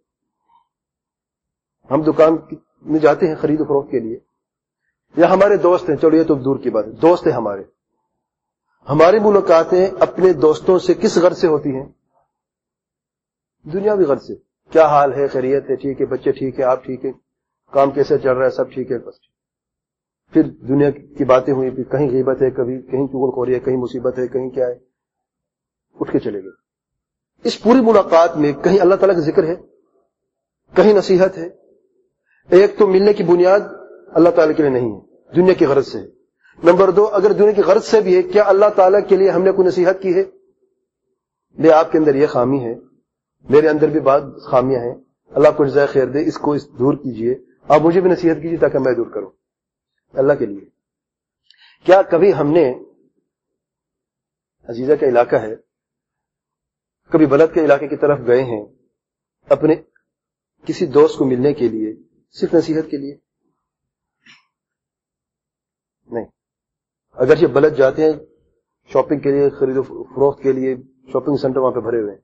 ہم دکان میں جاتے ہیں خرید و فروخت کے لیے، یا ہمارے دوست ہیں، چلو یہ تو دور کی بات ہے، دوست ہیں ہمارے، ہماری ملاقاتیں اپنے دوستوں سے کس غرض سے ہوتی ہیں؟ دنیاوی غرض سے، کیا حال ہے، خیریت ہے، ٹھیک ہے، بچے ٹھیک ہے، آپ ٹھیک ہے، کام کیسے چل رہا ہے، سب ٹھیک ہے، بس پھر دنیا کی باتیں ہوئی، پھر کہیں غیبت ہے، کبھی کہیں چغل خوری ہے، کہیں مصیبت ہے، کہیں کیا ہے، اٹھ کے چلے گئے۔ اس پوری ملاقات میں کہیں اللہ تعالیٰ کا ذکر ہے، کہیں نصیحت ہے؟ ایک تو ملنے کی بنیاد اللہ تعالیٰ کے لیے نہیں ہے، دنیا کی غرض سے ہے۔ نمبر دو، اگر دنیا کی غرض سے بھی ہے، کیا اللہ تعالیٰ کے لیے ہم نے کوئی نصیحت کی ہے؟ لے آپ کے اندر یہ خامی ہے، میرے اندر بھی بعض خامیاں ہیں، اللہ کو جزائے خیر دے، اس کو اس دور کیجئے، آپ مجھے بھی نصیحت کیجئے تاکہ میں دور کروں اللہ کے لیے۔ کیا کبھی ہم نے، عزیزہ کا علاقہ ہے، کبھی بلد کے علاقے کی طرف گئے ہیں اپنے کسی دوست کو ملنے کے لیے، صرف نصیحت کے لیے؟ نہیں۔ اگر یہ بلد جاتے ہیں شاپنگ کے لیے، خرید و فروخت کے لیے، شاپنگ سینٹر وہاں پہ بھرے ہوئے ہیں،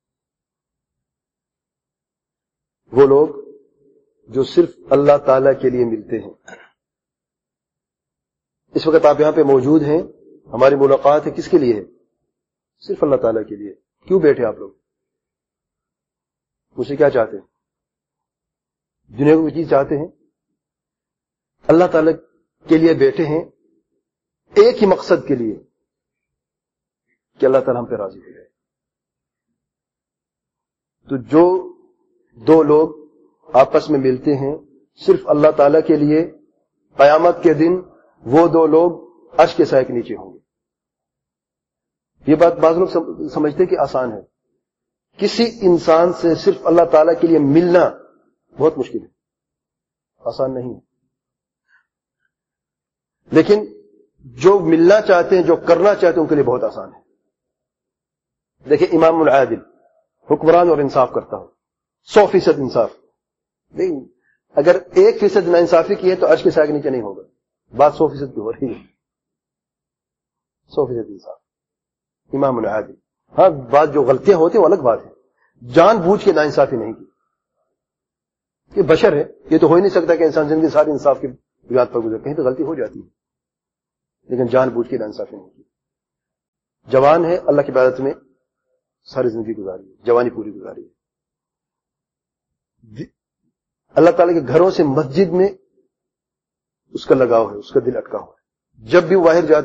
وہ لوگ جو صرف اللہ تعالی کے لیے ملتے ہیں۔ اس وقت آپ یہاں پہ موجود ہیں، ہماری ملاقات ہے، کس کے لیے ہے؟ صرف اللہ تعالیٰ کے لیے۔ کیوں بیٹھے آپ لوگ؟ مجھ سے کیا چاہتے ہیں؟ دنیا کو چیز چاہتے ہیں؟ اللہ تعالیٰ کے لیے بیٹھے ہیں ایک ہی مقصد کے لیے کہ اللہ تعالیٰ ہم پہ راضی ہو جائے۔ تو جو دو لوگ آپس میں ملتے ہیں صرف اللہ تعالیٰ کے لیے، قیامت کے دن وہ دو لوگ عرش کے سائے کے نیچے ہوں گے۔ یہ بات بعض لوگ سمجھتے کہ آسان ہے، کسی انسان سے صرف اللہ تعالیٰ کے لیے ملنا بہت مشکل ہے، آسان نہیں ہے، لیکن جو ملنا چاہتے ہیں، جو کرنا چاہتے ہیں، ان کے لیے بہت آسان ہے۔ دیکھیں امام العادل، حکمران اور انصاف کرتا ہوں، سو فیصد انصاف، نہیں اگر ایک فیصد نا انصافی کی ہے تو عرش کے سائے کے نیچے نہیں ہوگا، بات سو فیصد کی ہو رہی ہے، سو فیصد انصاف، امام العادل۔ ہاں بات جو غلطیاں ہوتی ہیں وہ الگ بات ہے، جان بوجھ کے نا انصافی نہیں کی، یہ بشر ہے، یہ تو ہو ہی نہیں سکتا کہ انسان زندگی ساری انصاف کی بنیاد پر گزرے، کہیں تو غلطی ہو جاتی ہے، لیکن جان بوجھ کے نا انصافی نہیں کی۔ جوان ہے، اللہ کی عبادت میں ساری زندگی گزاری ہے، جوانی پوری گزاری ہے. اللہ تعالیٰ کے گھروں سے مسجد میں اس کا لگاؤ ہے، اس کا دل اٹکا ہوا ہے. جب بھی وہ باہر جاتا